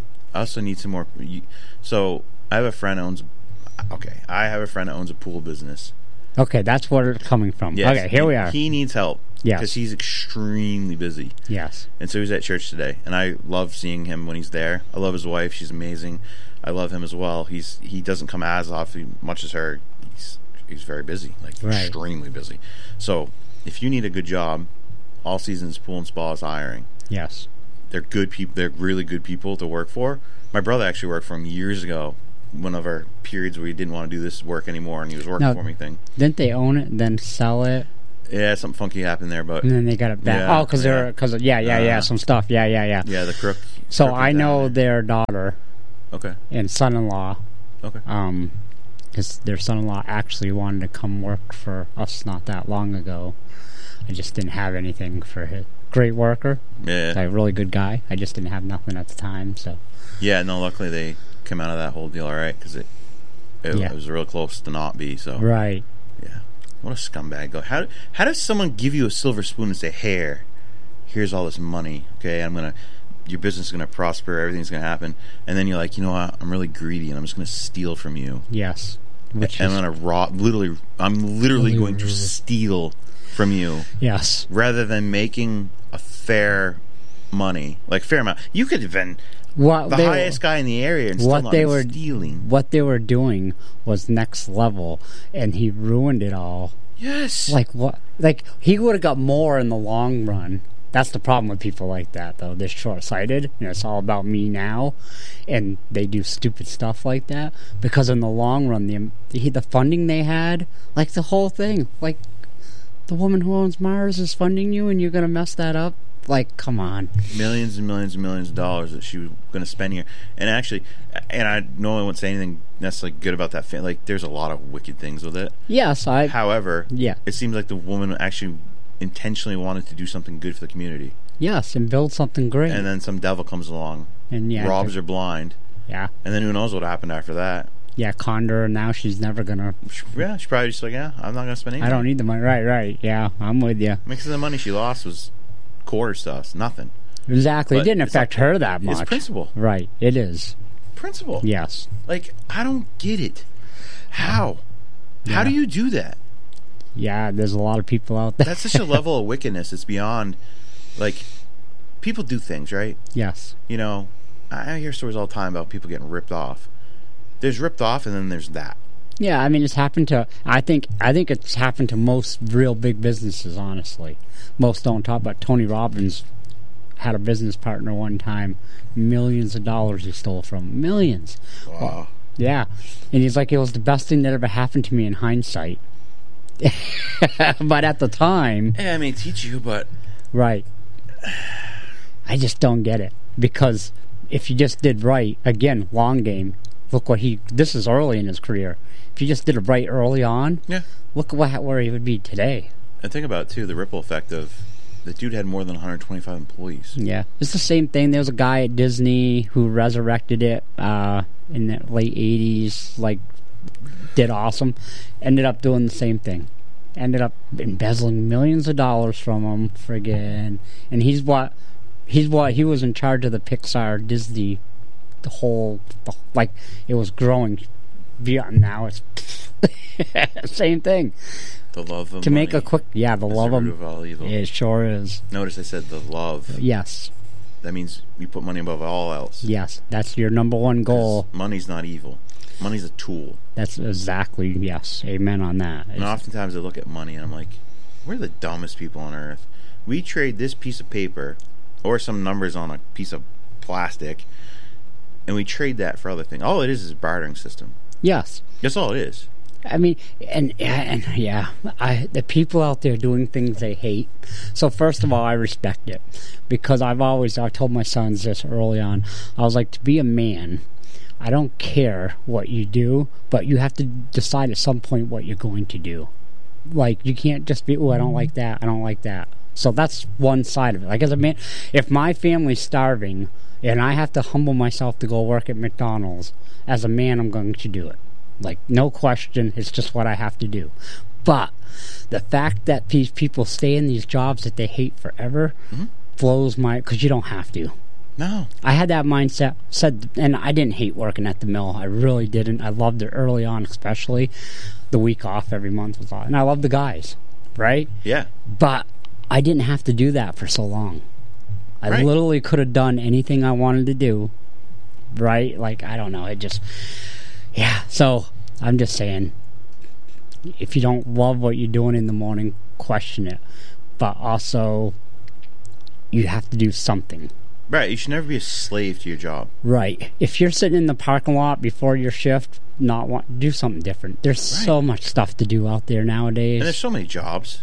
I also need some more. you- So I have a friend owns. Okay, I have a friend that owns a pool business. Okay, that's where it's coming from. Yes, Okay, here he, we are. He needs help. Yes. because he's extremely busy. Yes. And so he's at church today, and I love seeing him when he's there. I love his wife; she's amazing. I love him as well. He's he doesn't come as often much as her. He's he's very busy, like Right. extremely busy. So if you need a good job, All Seasons Pool and Spa is hiring. Yes. They're good people. They're really good people to work for. My brother actually worked for him years ago. One of our periods where he didn't want to do this work anymore, and he was working Now, for me. Thing. Didn't they own it and then sell it? Yeah, something funky happened there, but And then they got it back. Yeah, oh, because yeah. they're because yeah, yeah, yeah, Uh, some stuff. Yeah, yeah, yeah. Yeah, the crook. So crook I is down know there. their daughter. Okay. And son-in-law. Okay. Um, because their son-in-law actually wanted to come work for us not that long ago. I just didn't have anything for him. Great worker. Yeah. Like, really good guy. I just didn't have nothing at the time. So. Yeah, no. Luckily, they come out of that whole deal all right because it it, Yeah. it was real close to not be. So Right. Yeah. What a scumbag! Go. How how does someone give you a silver spoon and say, "Here, here's all this money. Okay, I'm gonna, your business is gonna prosper. Everything's gonna happen," and then you're like, you know what? I'm really greedy, and I'm just gonna steal from you. Yes. Which and is- I'm gonna rob. Literally, I'm literally Really, going to really- steal from you. Yes. Rather than making a fair money, like fair amount. You could have been What the they- highest guy in the area and still what not they been were stealing. What they were doing was next level, and he ruined it all. Yes. Like what? Like he would have got more in the long run. That's the problem with people like that, though. They're short-sighted, and it's all about me now, and they do stupid stuff like that. Because in the long run, the the, the funding they had, like the whole thing, like the woman who owns Mars is funding you, and you're gonna mess that up. Like, come on. Millions and millions and millions of dollars that she was going to spend here. And actually, and I normally wouldn't say anything necessarily good about that. Fa- like, there's a lot of wicked things with it. Yes, I. However, Yeah. it seems like the woman actually intentionally wanted to do something good for the community. Yes, and build something great. And then some devil comes along, And yeah, robs the- her blind. Yeah. And then who knows what happened after that. Yeah, conned her, and now she's never gonna. Yeah, she's probably just like, yeah, I'm not going to spend anything. I don't need the money. Right, right. Yeah, I'm with you. Because the money she lost was quarters to us, nothing. Exactly. But it didn't it's affect like- her that much. It's principle. Right. It is. Principle. Yes. Like, I don't get it. How? How Yeah. do you do that? Yeah, there's a lot of people out there. That's such a level of wickedness. It's beyond, like, people do things, right? Yes. You know, I hear stories all the time about people getting ripped off. There's ripped off, and then there's that. Yeah, I mean, it's happened to. I think. I think it's happened to most real big businesses. Honestly, most don't talk about. Tony Robbins had a business partner one time. Millions of dollars he stole from. Millions. Wow. Well, yeah, and he's like, it was the best thing that ever happened to me in hindsight. But at the time, Yeah, I may teach you, but right. I just don't get it, because if you just did right, again, long game. Look what he. This is early in his career. If you just did it right early on, yeah. Look what where he would be today. And think about, too, the ripple effect of the dude had more than one hundred twenty-five employees. Yeah, it's the same thing. There was a guy at Disney who resurrected it uh, in the late eighties, like, did awesome. Ended up doing the same thing. Ended up embezzling millions of dollars from him, friggin'. And he's what, he's what, he was in charge of the Pixar Disney, the whole, the, like, it was growing. Beyond now, it's same thing. The love of To make money a quick, yeah, the is love the of, root of all evil. it sure is. Notice I said the love. Yes. That means you put money above all else. Yes, that's your number one goal. Money's not evil. Money's a tool. That's exactly, yes. Amen on that. And oftentimes I look at money and I'm like, we're the dumbest people on earth. We trade this piece of paper or some numbers on a piece of plastic, and we trade that for other things. All it is is a bartering system. Yes. That's all it is. I mean, and, and yeah, I, the people out there doing things they hate. So first of all, I respect it, because I've always, I told my sons this early on. I was like, to be a man, I don't care what you do, but you have to decide at some point what you're going to do. Like, you can't just be, oh, I don't like that, I don't like that. So that's one side of it. Like, as a man, if my family's starving and I have to humble myself to go work at McDonald's, as a man, I'm going to do it. Like, no question, it's just what I have to do. But the fact that these people stay in these jobs that they hate forever mm-hmm. blows my... Because you don't have to. No. I had that mindset, said, and I didn't hate working at the mill. I really didn't. I loved it early on, especially. The week off every month was awesome. And I loved the guys, right? Yeah. But I didn't have to do that for so long. I right. literally could have done anything I wanted to do, right? Like, I don't know. It just... Yeah. So, I'm just saying, if you don't love what you're doing in the morning, question it. But also, you have to do something. Right, you should never be a slave to your job. Right. If you're sitting in the parking lot before your shift, not want do something different. There's right. so much stuff to do out there nowadays. And there's so many jobs.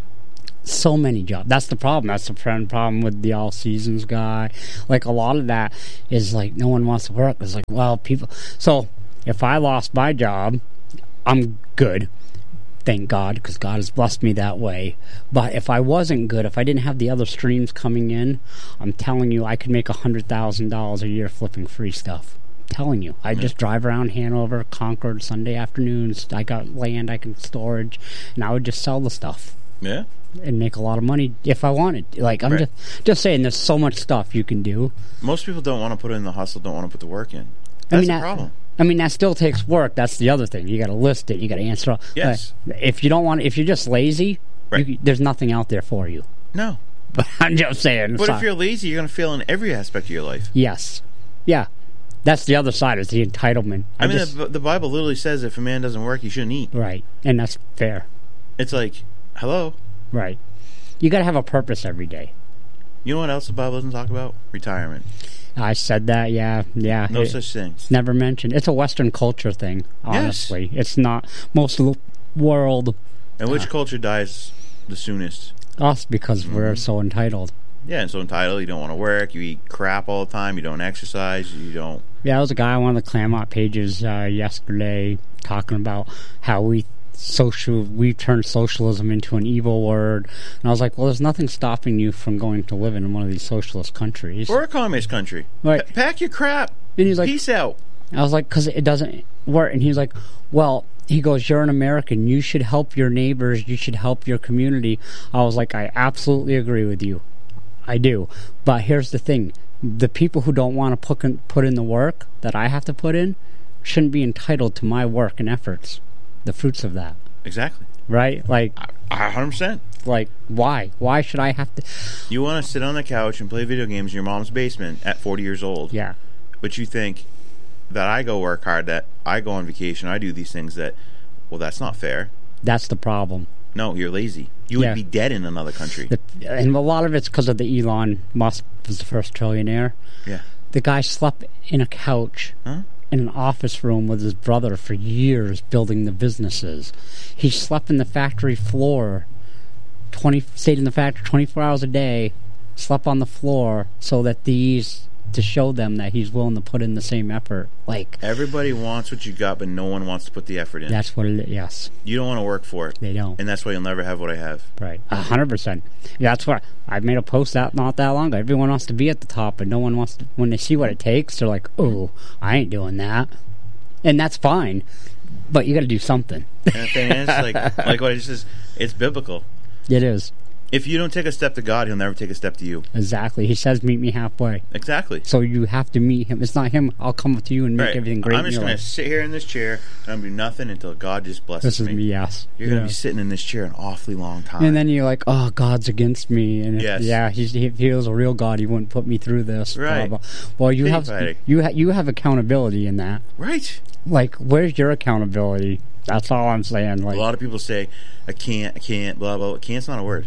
So many jobs. That's the problem. That's the problem with the all seasons guy. Like, a lot of that is like no one wants to work. It's like, well, people. So if I lost my job, I'm good. Thank God, because God has blessed me that way. But if I wasn't good, if I didn't have the other streams coming in, I'm telling you, I could make one hundred thousand dollars a year flipping free stuff. I'm telling you. I yeah. just drive around Hanover, Concord, Sunday afternoons. I got land, I can storage, and I would just sell the stuff. Yeah. And make a lot of money if I wanted. Like, I'm right. just, just saying, there's so much stuff you can do. Most people don't want to put in the hustle, don't want to put the work in. That's I mean, the that, problem. I mean, that still takes work. That's the other thing. You got to list it. You got to answer. Yes. Uh, if you don't want, if you're just lazy, right. you, there's nothing out there for you. No. But I'm just saying. But sorry. if you're lazy, you're going to fail in every aspect of your life. Yes. Yeah. That's the other side. Is the entitlement. I, I mean, just, the, the Bible literally says if a man doesn't work, he shouldn't eat. Right. And that's fair. It's like, hello. Right. You got to have a purpose every day. You know what else the Bible doesn't talk about? Retirement. I said that, yeah, yeah. No it, such thing. It's never mentioned. It's a Western culture thing, honestly. Yes. It's not most of the world. And which uh, culture dies the soonest? Us, because mm-hmm. we're so entitled. Yeah, and so entitled, you don't want to work, you eat crap all the time, you don't exercise, you don't... Yeah, there was a guy on one of the Claremont pages uh, yesterday talking about how we social we turned socialism into an evil word, and I was like, well, there's nothing stopping you from going to live in one of these socialist countries or a communist country. Right. P- pack your crap. And he's like, peace out. I was like, because it doesn't work. And he's like, well, he goes, you're an American, you should help your neighbors, you should help your community. I was like, I absolutely agree with you, I do. But here's the thing, the people who don't want to put in, put in the work that I have to put in shouldn't be entitled to my work and efforts, the fruits of that. Exactly. Right? Like, one hundred percent. Like, why? Why should I have to? You want to sit on the couch and play video games in your mom's basement at forty years old. Yeah. But you think that I go work hard, that I go on vacation, I do these things that, well, that's not fair. That's the problem. No, you're lazy. You yeah. would be dead in another country. The, and a lot of it's because of the Elon Musk was the first trillionaire. Yeah. The guy slept in a couch. Huh? In an office room with his brother for years building the businesses. He slept in the factory floor, twenty stayed in the factory twenty-four hours a day, slept on the floor so that these, to show them that he's willing to put in the same effort. Like, everybody wants what you got, but no one wants to put the effort in. That's what it is, yes. You don't want to work for it. They don't. And that's why you'll never have what I have. Right. A hundred percent. Yeah, that's why I made a post out not that long ago. Everyone wants to be at the top, but no one wants to. When they see what it takes, they're like, oh, I ain't doing that. And that's fine. But you got to do something. And the thing is, like, like what it says, it's biblical. It is. If you don't take a step to God, He'll never take a step to you. Exactly. He says, meet me halfway. Exactly. So you have to meet Him. It's not Him, I'll come up to you and make right. everything great. I'm just going to sit here in this chair, and I'm going to do nothing until God just blesses this is me. me. Yes. You're going to yeah. be sitting in this chair an awfully long time. And then you're like, oh, God's against me. And yes. if, yeah, he's, if he was a real God, He wouldn't put me through this. Right. Blah, blah. Well, you have, you, ha- you have accountability in that. Right. Like, where's your accountability? That's all I'm saying. Like, a lot of people say, I can't, I can't, blah, blah. Can't's not a word.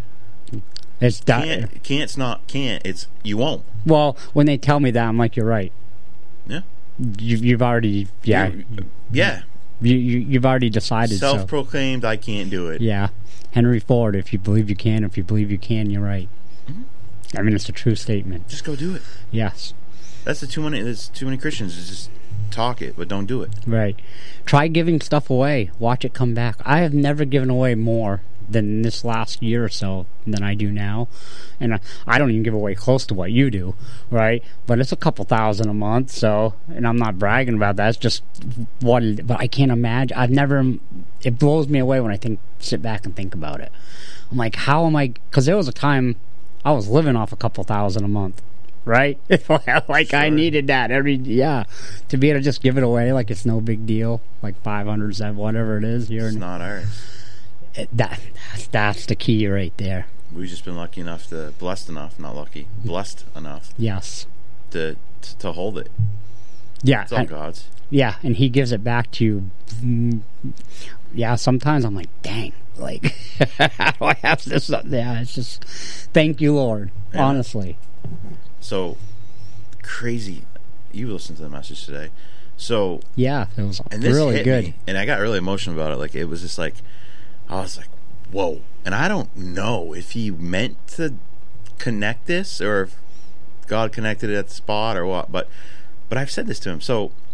It's that. Can't, can't's not can't. It's you won't. Well, when they tell me that, I'm like, you're right. Yeah. You, you've already, yeah. You're, yeah. You, you, you've already decided. Self-proclaimed, so. I can't do it. Yeah. Henry Ford, if you believe you can, if you believe you can, you're right. Mm-hmm. I mean, it's a true statement. Just go do it. Yes. That's the too many. There's too many Christians. It's just talk it, but don't do it. Right. Try giving stuff away. Watch it come back. I have never given away more than this last year or so than I do now. And I, I don't even give away close to what you do, right? But it's a couple thousand a month, so, and I'm not bragging about that. It's just what, it, but I can't imagine. I've never, it blows me away when I think, sit back and think about it. I'm like, how am I, because there was a time I was living off a couple thousand a month, right? Like, sure. I needed that every, yeah, to be able to just give it away like it's no big deal, like five hundred, whatever it is. You're It's not ours. It, that, that's, that's the key right there. We've just been lucky enough to, blessed enough, not lucky, blessed enough. Yes. To to, to hold it. Yeah. It's all and, God's. Yeah, and he gives it back to you. Mm, yeah, sometimes I'm like, dang, like, how do I have this? Yeah, it's just, thank you, Lord, yeah. Honestly. So, crazy. You listened to the message today. So, yeah, it was and this really hit good. Me, and I got really emotional about it. Like, it was just like, I was like, whoa. And I don't know if he meant to connect this or if God connected it at the spot or what, but but I've said this to him. So